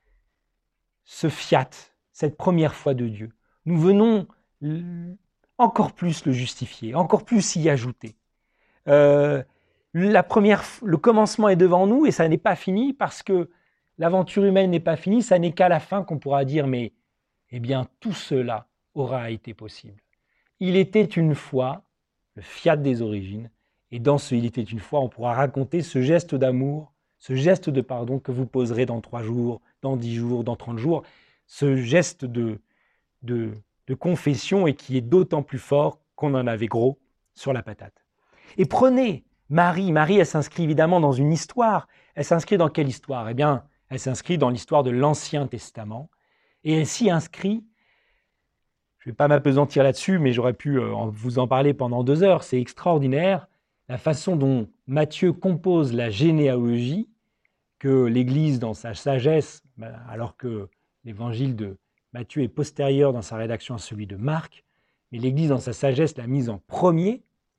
ce fiat, cette première fois de Dieu. Nous venons encore plus le justifier, encore plus y ajouter. le commencement est devant nous et ça n'est pas fini parce que l'aventure humaine n'est pas finie, ça n'est qu'à la fin qu'on pourra dire mais eh bien tout cela aura été possible. Il était une fois, le fiat des origines, et dans ce il était une fois, on pourra raconter ce geste d'amour, ce geste de pardon que vous poserez dans 3 jours, dans 10 jours, dans 30 jours, ce geste de confession et qui est d'autant plus fort qu'on en avait gros sur la patate. Et prenez Marie. Marie, elle s'inscrit évidemment dans une histoire. Elle s'inscrit dans quelle histoire? Eh bien, elle s'inscrit dans l'histoire de l'Ancien Testament. Et elle s'y inscrit, je ne vais pas m'apesantir là-dessus, mais j'aurais pu vous en parler pendant 2 heures. C'est extraordinaire la façon dont Matthieu compose la généalogie, que l'Église, dans sa sagesse, alors que l'évangile de Matthieu est postérieur dans sa rédaction à celui de Marc, mais l'Église, dans sa sagesse, l'a mise en premier.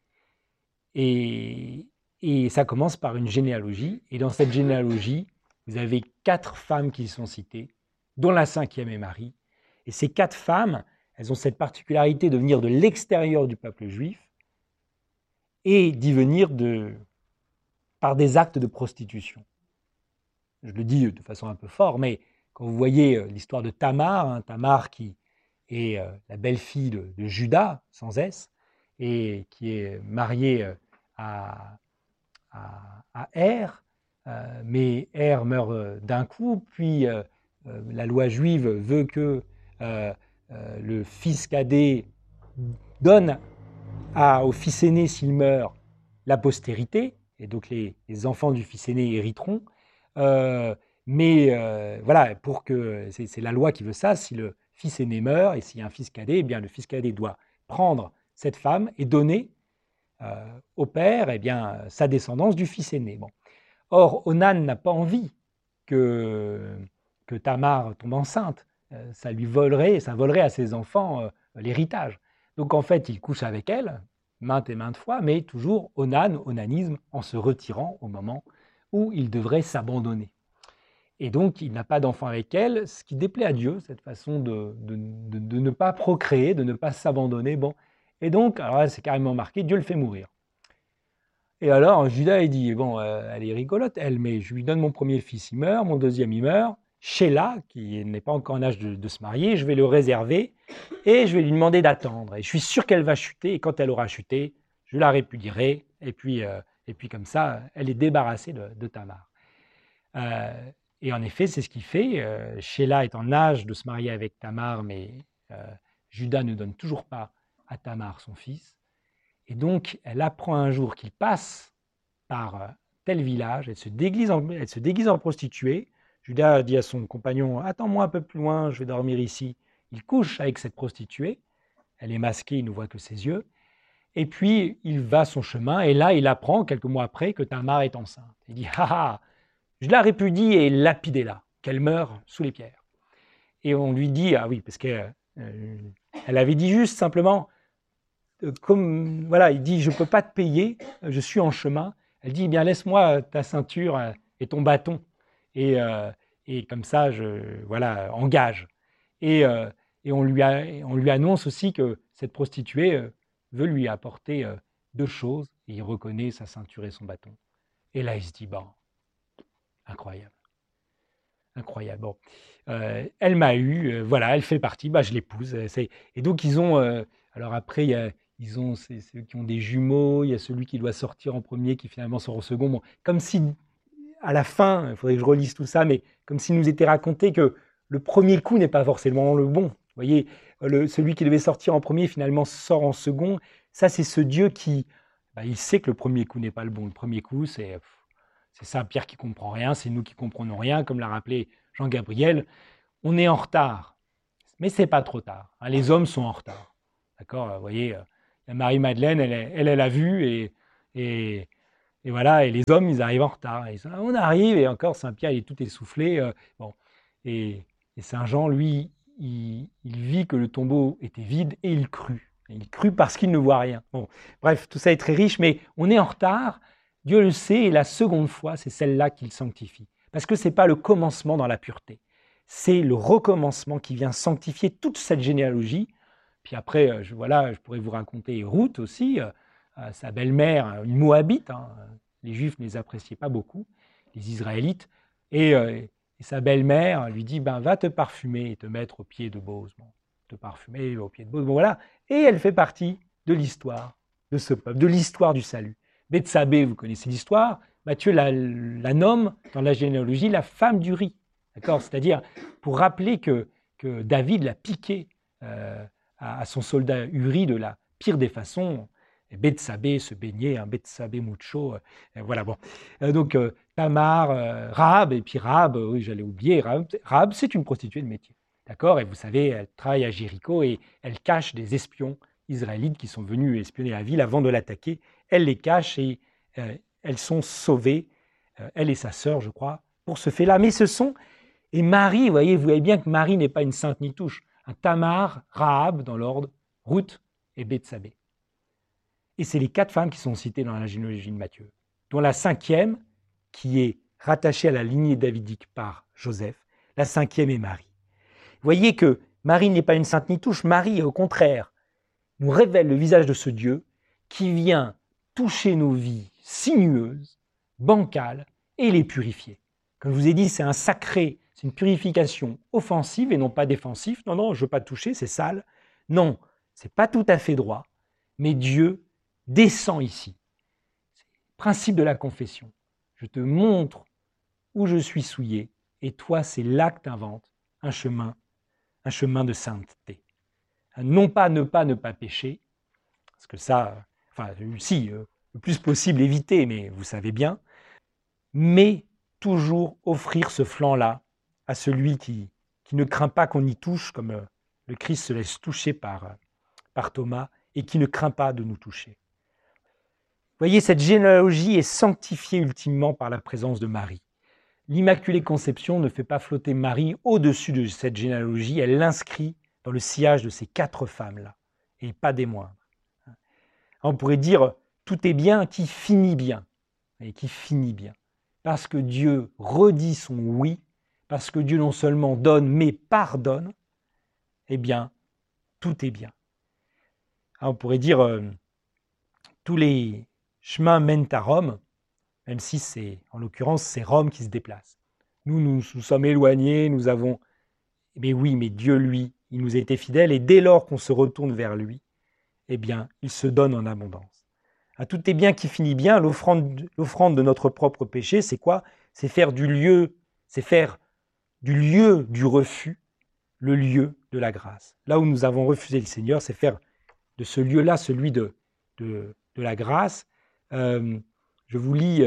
Et ça commence par une généalogie. Et dans cette généalogie, vous avez 4 femmes qui sont citées, dont la 5e est Marie. Et ces 4 femmes, elles ont cette particularité de venir de l'extérieur du peuple juif et d'y venir par des actes de prostitution. Je le dis de façon un peu forte, mais quand vous voyez l'histoire de Tamar, Tamar qui est la belle-fille de Judas, sans S, et qui est mariée à Er, mais Er meurt d'un coup, puis la loi juive veut que le fils cadet donne au fils aîné, s'il meurt, la postérité, et donc les enfants du fils aîné hériteront. Mais voilà, c'est la loi qui veut ça, si le fils aîné meurt et s'il y a un fils cadet, eh bien le fils cadet doit prendre cette femme et donner au père eh bien, sa descendance du fils aîné. Bon. Or, Onan n'a pas envie que Tamar tombe enceinte. Ça volerait à ses enfants l'héritage. Donc en fait, il couche avec elle, maintes et maintes fois, mais toujours onanisme, en se retirant au moment où il devrait s'abandonner. Et donc, il n'a pas d'enfant avec elle, ce qui déplaît à Dieu, cette façon de ne pas procréer, de ne pas s'abandonner. Bon. Et donc, alors là, c'est carrément marqué, Dieu le fait mourir. Et alors, Judas, il dit, bon, elle est rigolote, elle, mais je lui donne mon premier fils, il meurt, mon deuxième, il meurt. Sheila, qui n'est pas encore en âge de se marier, je vais le réserver et je vais lui demander d'attendre. Et je suis sûr qu'elle va chuter, et quand elle aura chuté, je la répudierai, et puis comme ça, elle est débarrassée de Tamar. Et en effet, c'est ce qu'il fait. Sheila est en âge de se marier avec Tamar, mais Judas ne donne toujours pas à Tamar son fils. Et donc, elle apprend un jour qu'il passe par tel village, elle se déguise en prostituée. Judas dit à son compagnon, attends-moi un peu plus loin, je vais dormir ici. Il couche avec cette prostituée, elle est masquée, il ne voit que ses yeux. Et puis, il va son chemin, et là, il apprend, quelques mois après, que Tamar est enceinte. Il dit, je la répudie et lapidez-la, qu'elle meure sous les pierres. Et on lui dit, ah oui, parce qu'elle avait dit juste simplement, comme, voilà, il dit, je ne peux pas te payer, je suis en chemin. Elle dit, eh bien, laisse-moi ta ceinture et ton bâton. Et comme ça, engage. Et on lui annonce aussi que cette prostituée veut lui apporter 2 choses. Et il reconnaît sa ceinture et son bâton. Et là, il se dit, bon, incroyable. Incroyable. Bon. Elle m'a eu, voilà, elle fait partie, je l'épouse. Et donc, ils ont, alors après, ils ont ceux qui ont des jumeaux, il y a celui qui doit sortir en premier, qui finalement sort au second. Bon, comme si, à la fin, il faudrait que je relise tout ça, mais comme s'il nous était raconté que le premier coup n'est pas forcément le bon. Vous voyez, celui qui devait sortir en premier, finalement, sort en second. Ça, c'est ce Dieu qui, il sait que le premier coup n'est pas le bon. Le premier coup, c'est Saint Pierre qui ne comprend rien, c'est nous qui ne comprenons rien, comme l'a rappelé Jean-Gabriel. On est en retard, mais ce n'est pas trop tard. Les hommes sont en retard. D'accord, vous voyez, Marie-Madeleine, elle a vu, et voilà, et les hommes, ils arrivent en retard. On arrive, et encore, Saint-Pierre, il est tout essoufflé. Et Saint-Jean, lui, il vit que le tombeau était vide, et il crut. Il crut parce qu'il ne voit rien. Bon, bref, tout ça est très riche, mais on est en retard. Dieu le sait, et la seconde fois, c'est celle-là qu'il sanctifie. Parce que ce n'est pas le commencement dans la pureté. C'est le recommencement qui vient sanctifier toute cette généalogie. Puis après, je pourrais vous raconter Ruth aussi, sa belle-mère, une Moabite, Les Juifs ne les appréciaient pas beaucoup, les Israélites. Et sa belle-mère lui dit, va te parfumer et te mettre au pied de Bose. Bon, te parfumer au pied de Bose, bon voilà. Et elle fait partie de l'histoire de ce peuple, de l'histoire du salut. Bethsabée, vous connaissez l'histoire, Matthieu la nomme dans la généalogie la femme d'Uri. D'accord ? C'est-à-dire pour rappeler que David l'a piqué à son soldat Uri de la pire des façons. Et Bethsabée se baignait, Bethsabée mucho, voilà bon. Donc Tamar, Rahab, et puis Rahab, oui j'allais oublier, Rahab c'est une prostituée de métier. D'accord ? Et vous savez, elle travaille à Jéricho et elle cache des espions israélites qui sont venus espionner la ville avant de l'attaquer. Elle les cache et elles sont sauvées, elle et sa sœur, je crois, pour ce fait-là. Mais ce sont, et Marie, vous voyez bien que Marie n'est pas une sainte ni touche. Un Tamar, Rahab dans l'ordre, Ruth et Bethsabée. Et c'est les 4 femmes qui sont citées dans la généalogie de Matthieu, dont la 5e, qui est rattachée à la lignée davidique par Joseph, la 5e est Marie. Vous voyez que Marie n'est pas une sainte ni touche, Marie, au contraire, nous révèle le visage de ce Dieu qui vient toucher nos vies sinueuses, bancales, et les purifier. Comme je vous ai dit, c'est un sacré, c'est une purification offensive et non pas défensive. Non, je ne veux pas toucher, c'est sale. Non, c'est pas tout à fait droit, mais Dieu descend ici. C'est le principe de la confession. Je te montre où je suis souillé, et toi, c'est là que tu inventes un chemin de sainteté. Non pas ne pas pécher, parce que ça, le plus possible éviter, mais vous savez bien, mais toujours offrir ce flanc-là à celui qui ne craint pas qu'on y touche, comme le Christ se laisse toucher par Thomas, et qui ne craint pas de nous toucher. Vous voyez, cette généalogie est sanctifiée ultimement par la présence de Marie. L'Immaculée Conception ne fait pas flotter Marie au-dessus de cette généalogie, elle l'inscrit dans le sillage de ces 4 femmes-là, et pas des moindres. On pourrait dire, tout est bien qui finit bien, et qui finit bien. Parce que Dieu redit son oui, parce que Dieu non seulement donne, mais pardonne, eh bien, tout est bien. On pourrait dire, tous les chemins mènent à Rome, même si c'est, en l'occurrence, c'est Rome qui se déplace. Nous sommes éloignés, nous avons... Mais oui, mais Dieu, lui, il nous a été fidèle, et dès lors qu'on se retourne vers lui, eh bien, il se donne en abondance. Tout est bien qui finit bien, l'offrande de notre propre péché, c'est quoi ? C'est faire du lieu du refus, le lieu de la grâce. Là où nous avons refusé le Seigneur, c'est faire de ce lieu-là celui de la grâce. Je vous lis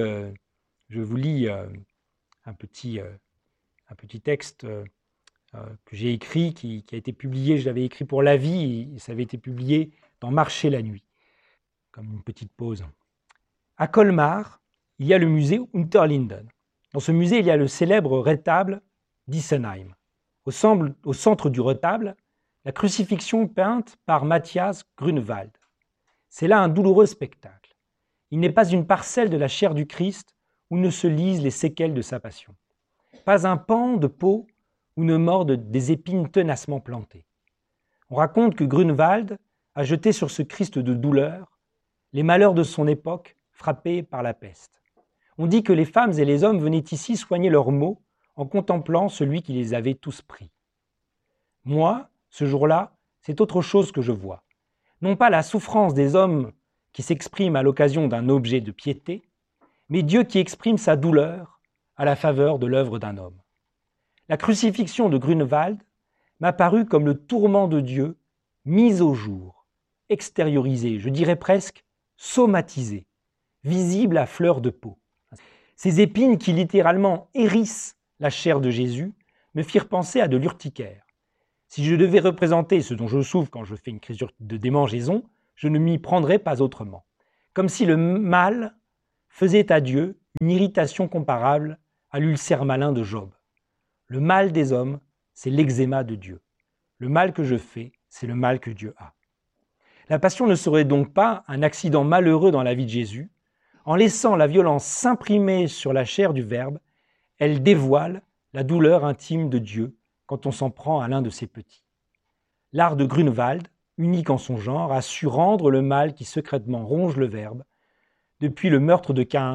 un petit texte que j'ai écrit, qui a été publié, je l'avais écrit pour la vie, et ça avait été publié dans Marcher la nuit, comme une petite pause. À Colmar, il y a le musée Unterlinden. Dans ce musée, il y a le célèbre retable d'Issenheim. Au centre du retable, la crucifixion peinte par Matthias Grunewald. C'est là un douloureux spectacle. Il n'est pas une parcelle de la chair du Christ où ne se lisent les séquelles de sa passion. Pas un pan de peau où ne mordent des épines tenacement plantées. On raconte que Grunewald a jeté sur ce Christ de douleur les malheurs de son époque frappé par la peste. On dit que les femmes et les hommes venaient ici soigner leurs maux en contemplant celui qui les avait tous pris. Moi, ce jour-là, c'est autre chose que je vois. Non pas la souffrance des hommes qui s'exprime à l'occasion d'un objet de piété, mais Dieu qui exprime sa douleur à la faveur de l'œuvre d'un homme. La crucifixion de Grunewald m'a paru comme le tourment de Dieu mis au jour, extériorisé, je dirais presque somatisé, visible à fleur de peau. Ces épines qui littéralement hérissent la chair de Jésus me firent penser à de l'urticaire. Si je devais représenter ce dont je souffre quand je fais une crise de démangeaison, je ne m'y prendrais pas autrement. Comme si le mal faisait à Dieu une irritation comparable à l'ulcère malin de Job. Le mal des hommes, c'est l'eczéma de Dieu. Le mal que je fais, c'est le mal que Dieu a. La passion ne serait donc pas un accident malheureux dans la vie de Jésus. En laissant la violence s'imprimer sur la chair du Verbe, elle dévoile la douleur intime de Dieu quand on s'en prend à l'un de ses petits. L'art de Grunewald, unique en son genre, a su rendre le mal qui secrètement ronge le Verbe, depuis le meurtre de Caïn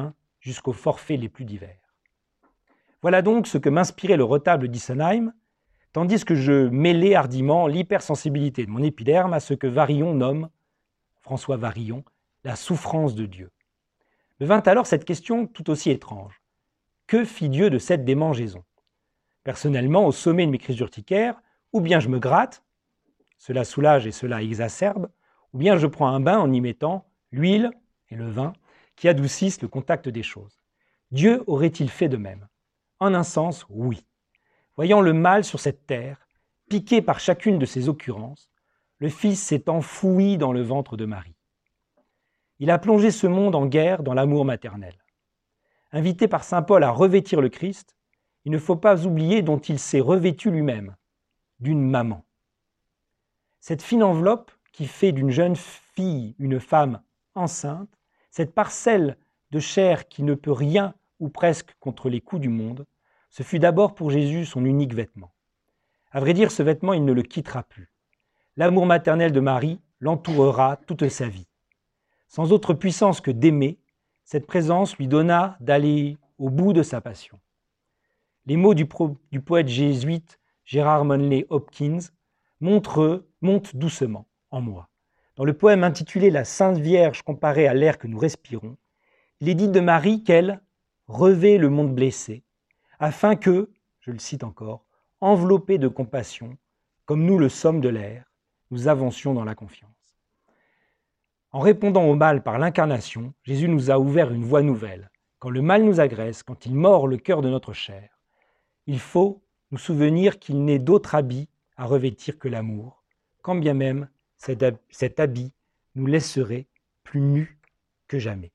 jusqu'aux forfaits les plus divers. Voilà donc ce que m'inspirait le retable d'Issenheim, tandis que je mêlais hardiment l'hypersensibilité de mon épiderme à ce que Varillon nomme, François Varillon, la souffrance de Dieu. Me vint alors cette question tout aussi étrange. Que fit Dieu de cette démangeaison? Personnellement, au sommet de mes crises urticaires, ou bien je me gratte, cela soulage et cela exacerbe, ou bien je prends un bain en y mettant l'huile et le vin qui adoucissent le contact des choses. Dieu aurait-il fait de même? En un sens, oui. Voyant le mal sur cette terre, piqué par chacune de ses occurrences, le Fils s'est enfoui dans le ventre de Marie. Il a plongé ce monde en guerre dans l'amour maternel. Invité par saint Paul à revêtir le Christ, il ne faut pas oublier dont il s'est revêtu lui-même, d'une maman. Cette fine enveloppe qui fait d'une jeune fille une femme enceinte, cette parcelle de chair qui ne peut rien ou presque contre les coups du monde, ce fut d'abord pour Jésus son unique vêtement. À vrai dire, ce vêtement, il ne le quittera plus. L'amour maternel de Marie l'entourera toute sa vie. Sans autre puissance que d'aimer, cette présence lui donna d'aller au bout de sa passion. Les mots du poète jésuite Gérard Manley Hopkins montent doucement en moi. Dans le poème intitulé « La Sainte Vierge comparée à l'air que nous respirons », il est dit de Marie qu'elle revêt le monde blessé, afin que, je le cite encore, enveloppés de compassion, comme nous le sommes de l'air, nous avancions dans la confiance. En répondant au mal par l'incarnation, Jésus nous a ouvert une voie nouvelle. Quand le mal nous agresse, quand il mord le cœur de notre chair, il faut nous souvenir qu'il n'est d'autre habit à revêtir que l'amour, quand bien même cet habit nous laisserait plus nus que jamais.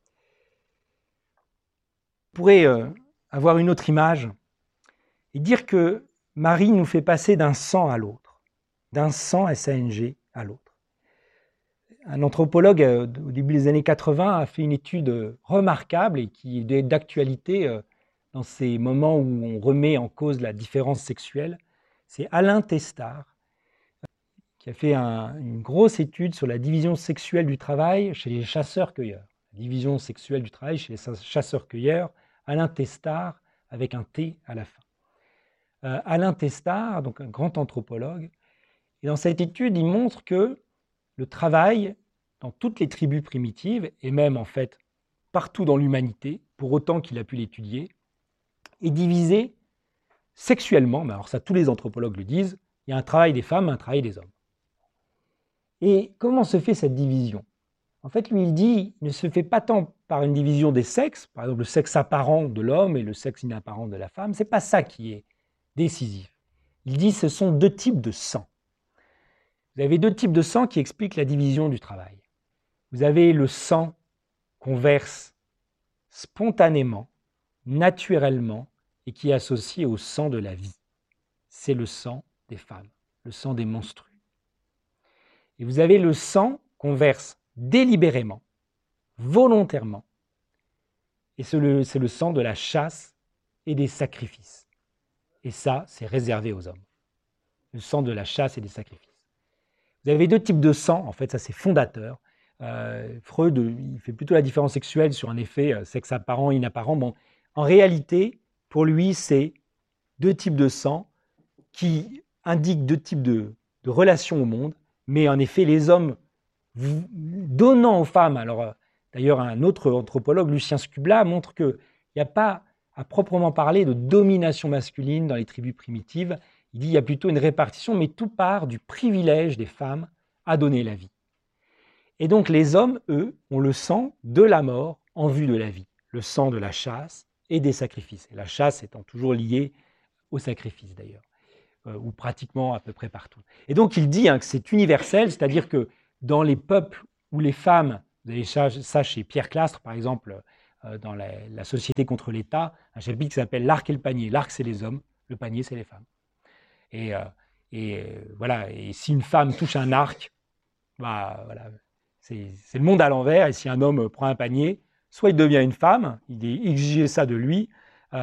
On pourrait avoir une autre image et dire que Marie nous fait passer d'un sang à l'autre, d'un sang S-A-N-G à l'autre. Un anthropologue au début des années 80 a fait une étude remarquable et qui est d'actualité dans ces moments où on remet en cause la différence sexuelle. C'est Alain Testard qui a fait une grosse étude sur la division sexuelle du travail chez les chasseurs-cueilleurs. La division sexuelle du travail chez les chasseurs-cueilleurs, Alain Testard avec un T à la fin. Alain Testard, donc un grand anthropologue, et dans cette étude, il montre que le travail, dans toutes les tribus primitives, et même en fait partout dans l'humanité, pour autant qu'il a pu l'étudier, est divisé sexuellement, mais alors ça tous les anthropologues le disent, il y a un travail des femmes, un travail des hommes. Et comment se fait cette division? En fait, lui, il dit, il ne se fait pas tant par une division des sexes, par exemple le sexe apparent de l'homme et le sexe inapparent de la femme, c'est pas ça qui est décisif. Il dit, ce sont deux types de sang. Vous avez deux types de sang qui expliquent la division du travail. Vous avez le sang qu'on verse spontanément, naturellement, et qui est associé au sang de la vie. C'est le sang des femmes, le sang des menstrues. Et vous avez le sang qu'on verse délibérément, volontairement, et c'est le sang de la chasse et des sacrifices. Et ça, c'est réservé aux hommes. Le sang de la chasse et des sacrifices. Vous avez deux types de sang, en fait, ça c'est fondateur. Freud, il fait plutôt la différence sexuelle sur un effet sexe apparent, inapparent. Bon, en réalité, pour lui, c'est deux types de sang qui indiquent deux types de relations au monde, mais en effet, les hommes donnant aux femmes, alors d'ailleurs un autre anthropologue, Lucien Scubla, montre qu'il n'y a pas à proprement parler de domination masculine dans les tribus primitives. Il dit qu'il y a plutôt une répartition, mais tout part du privilège des femmes à donner la vie. Et donc les hommes, eux, ont le sang de la mort en vue de la vie, le sang de la chasse et des sacrifices. Et la chasse étant toujours liée au sacrifice d'ailleurs, ou pratiquement à peu près partout. Et donc il dit que c'est universel, c'est-à-dire que dans les peuples où les femmes, vous avez ça chez Pierre Clastre par exemple, dans la Société contre l'État, un chapitre qui s'appelle L'arc et le panier. L'arc c'est les hommes, le panier c'est les femmes. Et voilà, et si une femme touche un arc, bah, voilà, c'est le monde à l'envers, et si un homme prend un panier, soit il devient une femme, il est exigé ça de lui,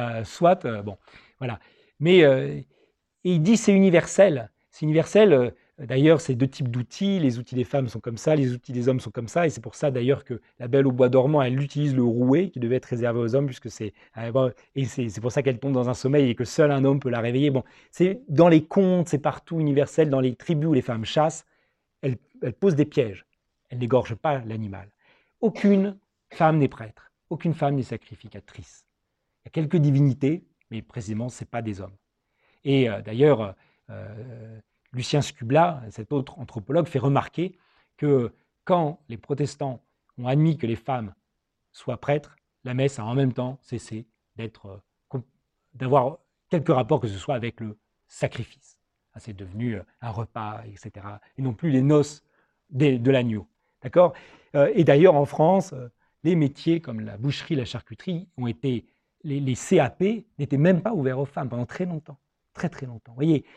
soit, bon, voilà. Mais et il dit c'est universel, D'ailleurs, c'est deux types d'outils. Les outils des femmes sont comme ça, les outils des hommes sont comme ça. Et c'est pour ça d'ailleurs que la Belle au bois dormant, elle utilise le rouet qui devait être réservé aux hommes, puisque c'est pour ça qu'elle tombe dans un sommeil et que seul un homme peut la réveiller. Bon, c'est dans les contes, c'est partout universel, dans les tribus où les femmes chassent, elles posent des pièges. Elles n'égorgent pas l'animal. Aucune femme n'est prêtre, aucune femme n'est sacrificatrice. Il y a quelques divinités, mais précisément, ce n'est pas des hommes. Et d'ailleurs, Lucien Scubla, cet autre anthropologue, fait remarquer que quand les protestants ont admis que les femmes soient prêtres, la messe a en même temps cessé d'avoir quelque rapport que ce soit avec le sacrifice. C'est devenu un repas, etc. Et non plus les noces de l'agneau. D'accord ? Et d'ailleurs, en France, les métiers comme la boucherie, la charcuterie ont été. Les CAP n'étaient même pas ouverts aux femmes pendant très longtemps. Très, très longtemps. Vous voyez,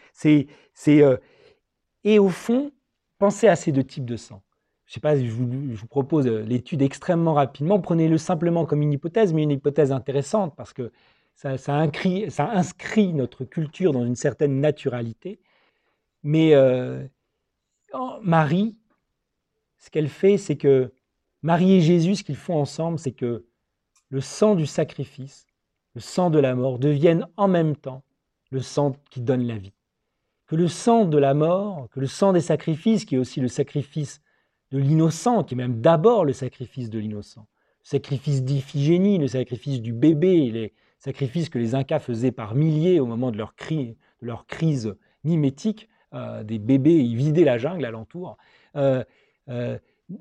et au fond, pensez à ces deux types de sang. Je ne sais pas, je vous propose l'étude extrêmement rapidement. Prenez-le simplement comme une hypothèse, mais une hypothèse intéressante parce que ça inscrit notre culture dans une certaine naturalité. Mais Marie, ce qu'elle fait, c'est que Marie et Jésus, ce qu'ils font ensemble, c'est que le sang du sacrifice, le sang de la mort deviennent en même temps le sang qui donne la vie. Que le sang de la mort, que le sang des sacrifices, qui est aussi le sacrifice de l'innocent, qui est même d'abord le sacrifice de l'innocent, le sacrifice d'Iphigénie, le sacrifice du bébé, les sacrifices que les Incas faisaient par milliers au moment de leur crise mimétique, des bébés, ils vidaient la jungle alentour. Ce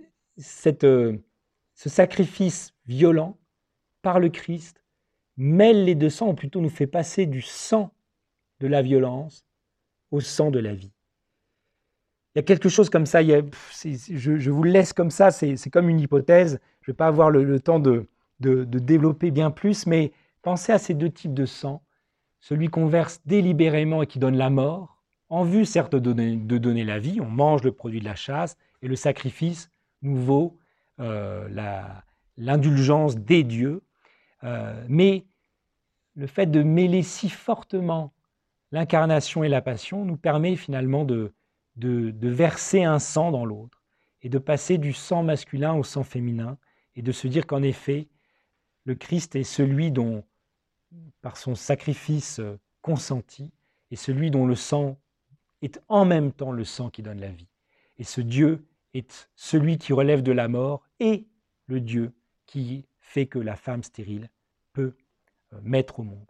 sacrifice violent par le Christ mêle les deux sangs, ou plutôt nous fait passer du sang de la violence au sang de la vie. Il y a quelque chose comme ça, je vous le laisse comme ça, c'est comme une hypothèse, je ne vais pas avoir le temps de développer bien plus, mais pensez à ces deux types de sang, celui qu'on verse délibérément et qui donne la mort, en vue certes de donner la vie, on mange le produit de la chasse, et le sacrifice nous vaut l'indulgence des dieux, mais le fait de mêler si fortement l'incarnation et la passion nous permet finalement de verser un sang dans l'autre et de passer du sang masculin au sang féminin et de se dire qu'en effet, le Christ est celui dont, par son sacrifice consenti, est celui dont le sang est en même temps le sang qui donne la vie. Et ce Dieu est celui qui relève de la mort et le Dieu qui fait que la femme stérile peut mettre au monde.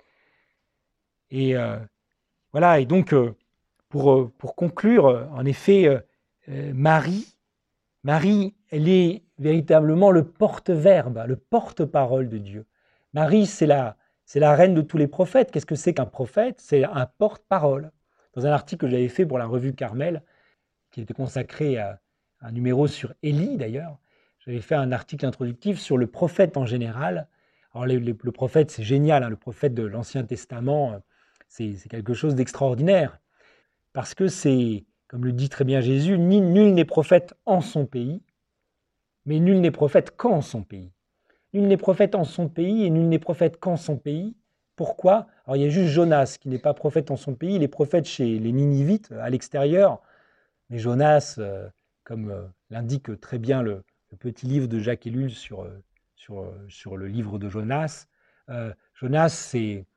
Et voilà, et donc pour conclure, en effet, Marie, elle est véritablement le porte-verbe, le porte-parole de Dieu. Marie, c'est la reine de tous les prophètes. Qu'est-ce que c'est qu'un prophète ? C'est un porte-parole. Dans un article que j'avais fait pour la revue Carmel, qui était consacré à un numéro sur Élie d'ailleurs, j'avais fait un article introductif sur le prophète en général. Alors le prophète, c'est génial, hein, le prophète de l'Ancien Testament, c'est quelque chose d'extraordinaire. Parce que c'est, comme le dit très bien Jésus, nul n'est prophète en son pays, mais nul n'est prophète qu'en son pays. Nul n'est prophète en son pays et nul n'est prophète qu'en son pays. Pourquoi ? Alors il y a juste Jonas qui n'est pas prophète en son pays, il est prophète chez les Ninivites, à l'extérieur. Mais Jonas, comme l'indique très bien le petit livre de Jacques Ellul sur le livre de Jonas, Jonas, c'est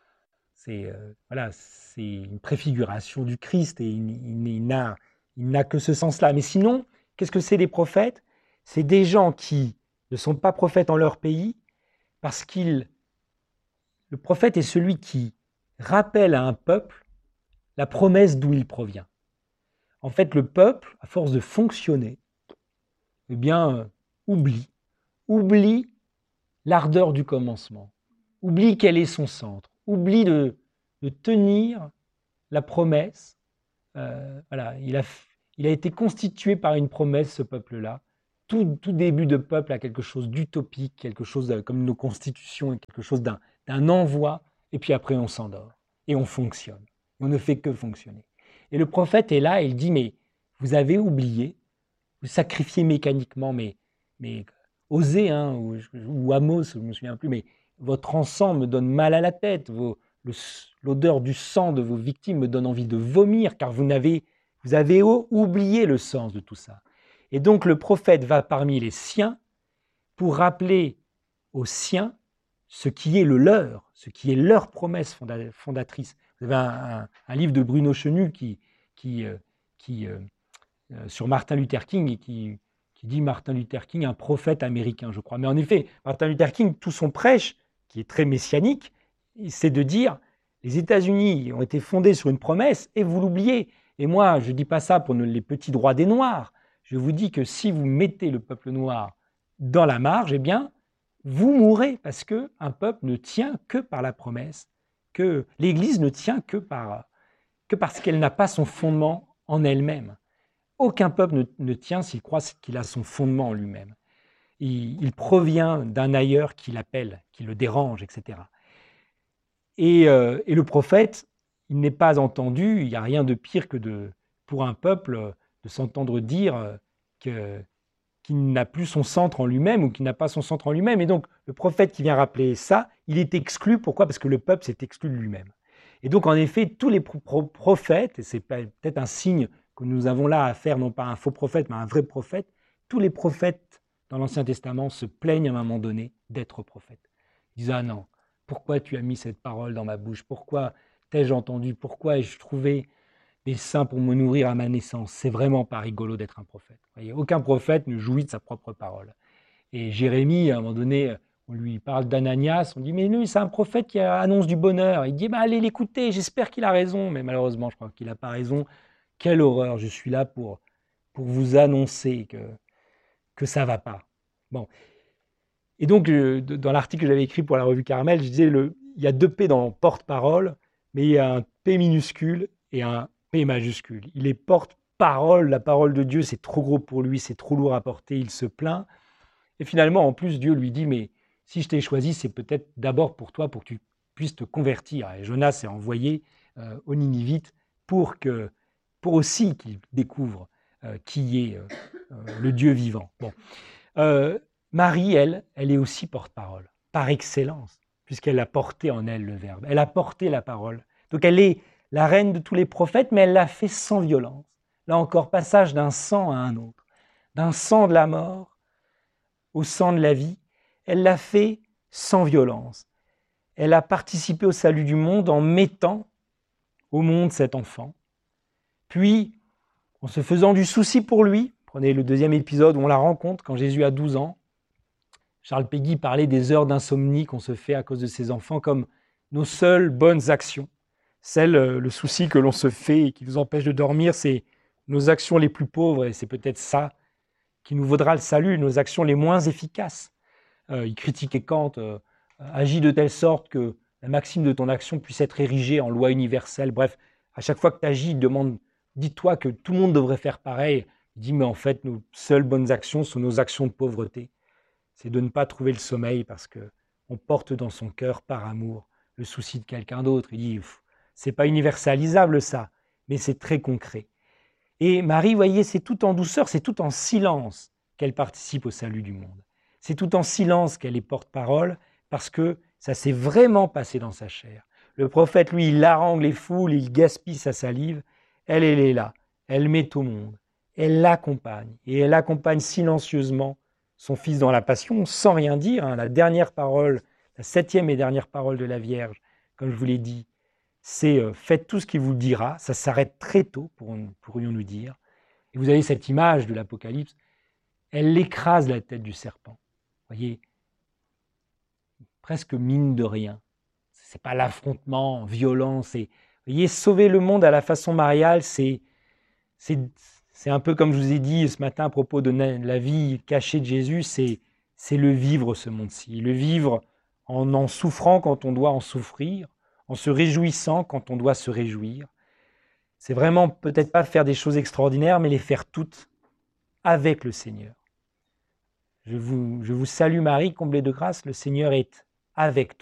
une préfiguration du Christ et il n'a que ce sens-là. Mais sinon, qu'est-ce que c'est les prophètes ? C'est des gens qui ne sont pas prophètes en leur pays parce le prophète est celui qui rappelle à un peuple la promesse d'où il provient. En fait, le peuple, à force de fonctionner, eh bien, oublie l'ardeur du commencement, oublie quel est son centre, oublie de tenir la promesse. Voilà, il a été constitué par une promesse, ce peuple-là. Tout début de peuple a quelque chose d'utopique, quelque chose comme nos constitutions, quelque chose d'un envoi, et puis après on s'endort, et on fonctionne. On ne fait que fonctionner. Et le prophète est là, et il dit, mais vous avez oublié, vous sacrifiez mécaniquement, mais osez, hein, ou Amos, je ne me souviens plus, mais votre encens me donne mal à la tête, l'odeur du sang de vos victimes me donne envie de vomir, car vous Vous avez oublié le sens de tout ça. Et donc le prophète va parmi les siens pour rappeler aux siens ce qui est le leur, ce qui est leur promesse fondatrice. Vous avez un livre de Bruno Chenu sur Martin Luther King et qui dit Martin Luther King, un prophète américain, je crois. Mais en effet, Martin Luther King, tout son prêche, qui est très messianique, c'est de dire les États-Unis ont été fondés sur une promesse et vous l'oubliez. Et moi, je ne dis pas ça pour les petits droits des Noirs. Je vous dis que si vous mettez le peuple noir dans la marge, eh bien, vous mourrez parce qu'un peuple ne tient que par la promesse, que l'Église ne tient que parce qu'elle n'a pas son fondement en elle-même. Aucun peuple ne tient s'il croit qu'il a son fondement en lui-même. Il provient d'un ailleurs qui l'appelle, qui le dérange, etc. Et le prophète, il n'est pas entendu, il n'y a rien de pire que pour un peuple de s'entendre dire qu'il n'a plus son centre en lui-même ou qu'il n'a pas son centre en lui-même. Et donc, le prophète qui vient rappeler ça, il est exclu. Pourquoi ? Parce que le peuple s'est exclu de lui-même. Et donc, en effet, tous les prophètes, et c'est peut-être un signe que nous avons là à faire, non pas un faux prophète, mais un vrai prophète, tous les prophètes dans l'Ancien Testament se plaignent à un moment donné d'être prophètes. Ils disent « Ah non, pourquoi tu as mis cette parole dans ma bouche ? Pourquoi t'ai-je entendu ? Pourquoi ai-je trouvé des seins pour me nourrir à ma naissance ? C'est vraiment pas rigolo d'être un prophète. » Vous voyez, aucun prophète ne jouit de sa propre parole. Et Jérémie, à un moment donné, on lui parle d'Ananias, on dit « Mais lui, c'est un prophète qui annonce du bonheur. » Il dit « Allez l'écouter, j'espère qu'il a raison. » Mais malheureusement, je crois qu'il n'a pas raison. Quelle horreur, je suis là pour vous annoncer que ça ne va pas. Bon. Et donc, dans l'article que j'avais écrit pour la revue Carmel, je disais il y a deux P dans porte-parole, mais il y a un P minuscule et un P majuscule. Il est porte-parole, la parole de Dieu, c'est trop gros pour lui, c'est trop lourd à porter, il se plaint. Et finalement, en plus, Dieu lui dit, mais si je t'ai choisi, c'est peut-être d'abord pour toi, pour que tu puisses te convertir. Et Jonas est envoyé aux Ninivites pour aussi qu'il découvre qui est le Dieu vivant. Bon. Marie, elle est aussi porte-parole, par excellence, puisqu'elle a porté en elle le Verbe. Elle a porté la parole. Donc elle est la reine de tous les prophètes, mais elle l'a fait sans violence. Là encore, passage d'un sang à un autre, d'un sang de la mort au sang de la vie. Elle l'a fait sans violence. Elle a participé au salut du monde en mettant au monde cet enfant. Puis, en se faisant du souci pour lui, prenez le deuxième épisode où on la rencontre quand Jésus a 12 ans, Charles Péguy parlait des heures d'insomnie qu'on se fait à cause de ses enfants comme nos seules bonnes actions. Le souci que l'on se fait et qui nous empêche de dormir, c'est nos actions les plus pauvres et c'est peut-être ça qui nous vaudra le salut, nos actions les moins efficaces. Il critiquait Kant, agis de telle sorte que la maxime de ton action puisse être érigée en loi universelle. Bref, à chaque fois que tu agis, dis-toi que tout le monde devrait faire pareil. Il dit, mais en fait, nos seules bonnes actions sont nos actions de pauvreté. C'est de ne pas trouver le sommeil parce qu'on porte dans son cœur, par amour, le souci de quelqu'un d'autre. Il dit, c'est pas universalisable ça, mais c'est très concret. Et Marie, vous voyez, c'est tout en douceur, c'est tout en silence qu'elle participe au salut du monde. C'est tout en silence qu'elle est porte-parole parce que ça s'est vraiment passé dans sa chair. Le prophète, lui, il harangue les foules, il gaspille sa salive. Elle est là, elle met au monde, elle l'accompagne et elle accompagne silencieusement son fils dans la passion sans rien dire. La dernière parole, la 7e et dernière parole de la Vierge, comme je vous l'ai dit, c'est faites tout ce qu'il vous dira. Ça s'arrête très tôt, pourrions-nous dire. Et vous avez cette image de l'Apocalypse, elle écrase la tête du serpent. Vous voyez, presque mine de rien. C'est pas l'affrontement violent, vous voyez, sauver le monde à la façon mariale, c'est un peu comme je vous ai dit ce matin à propos de la vie cachée de Jésus, c'est le vivre ce monde-ci, le vivre en souffrant quand on doit en souffrir, en se réjouissant quand on doit se réjouir. C'est vraiment peut-être pas faire des choses extraordinaires, mais les faire toutes avec le Seigneur. Je vous salue Marie, comblée de grâce, le Seigneur est avec toi.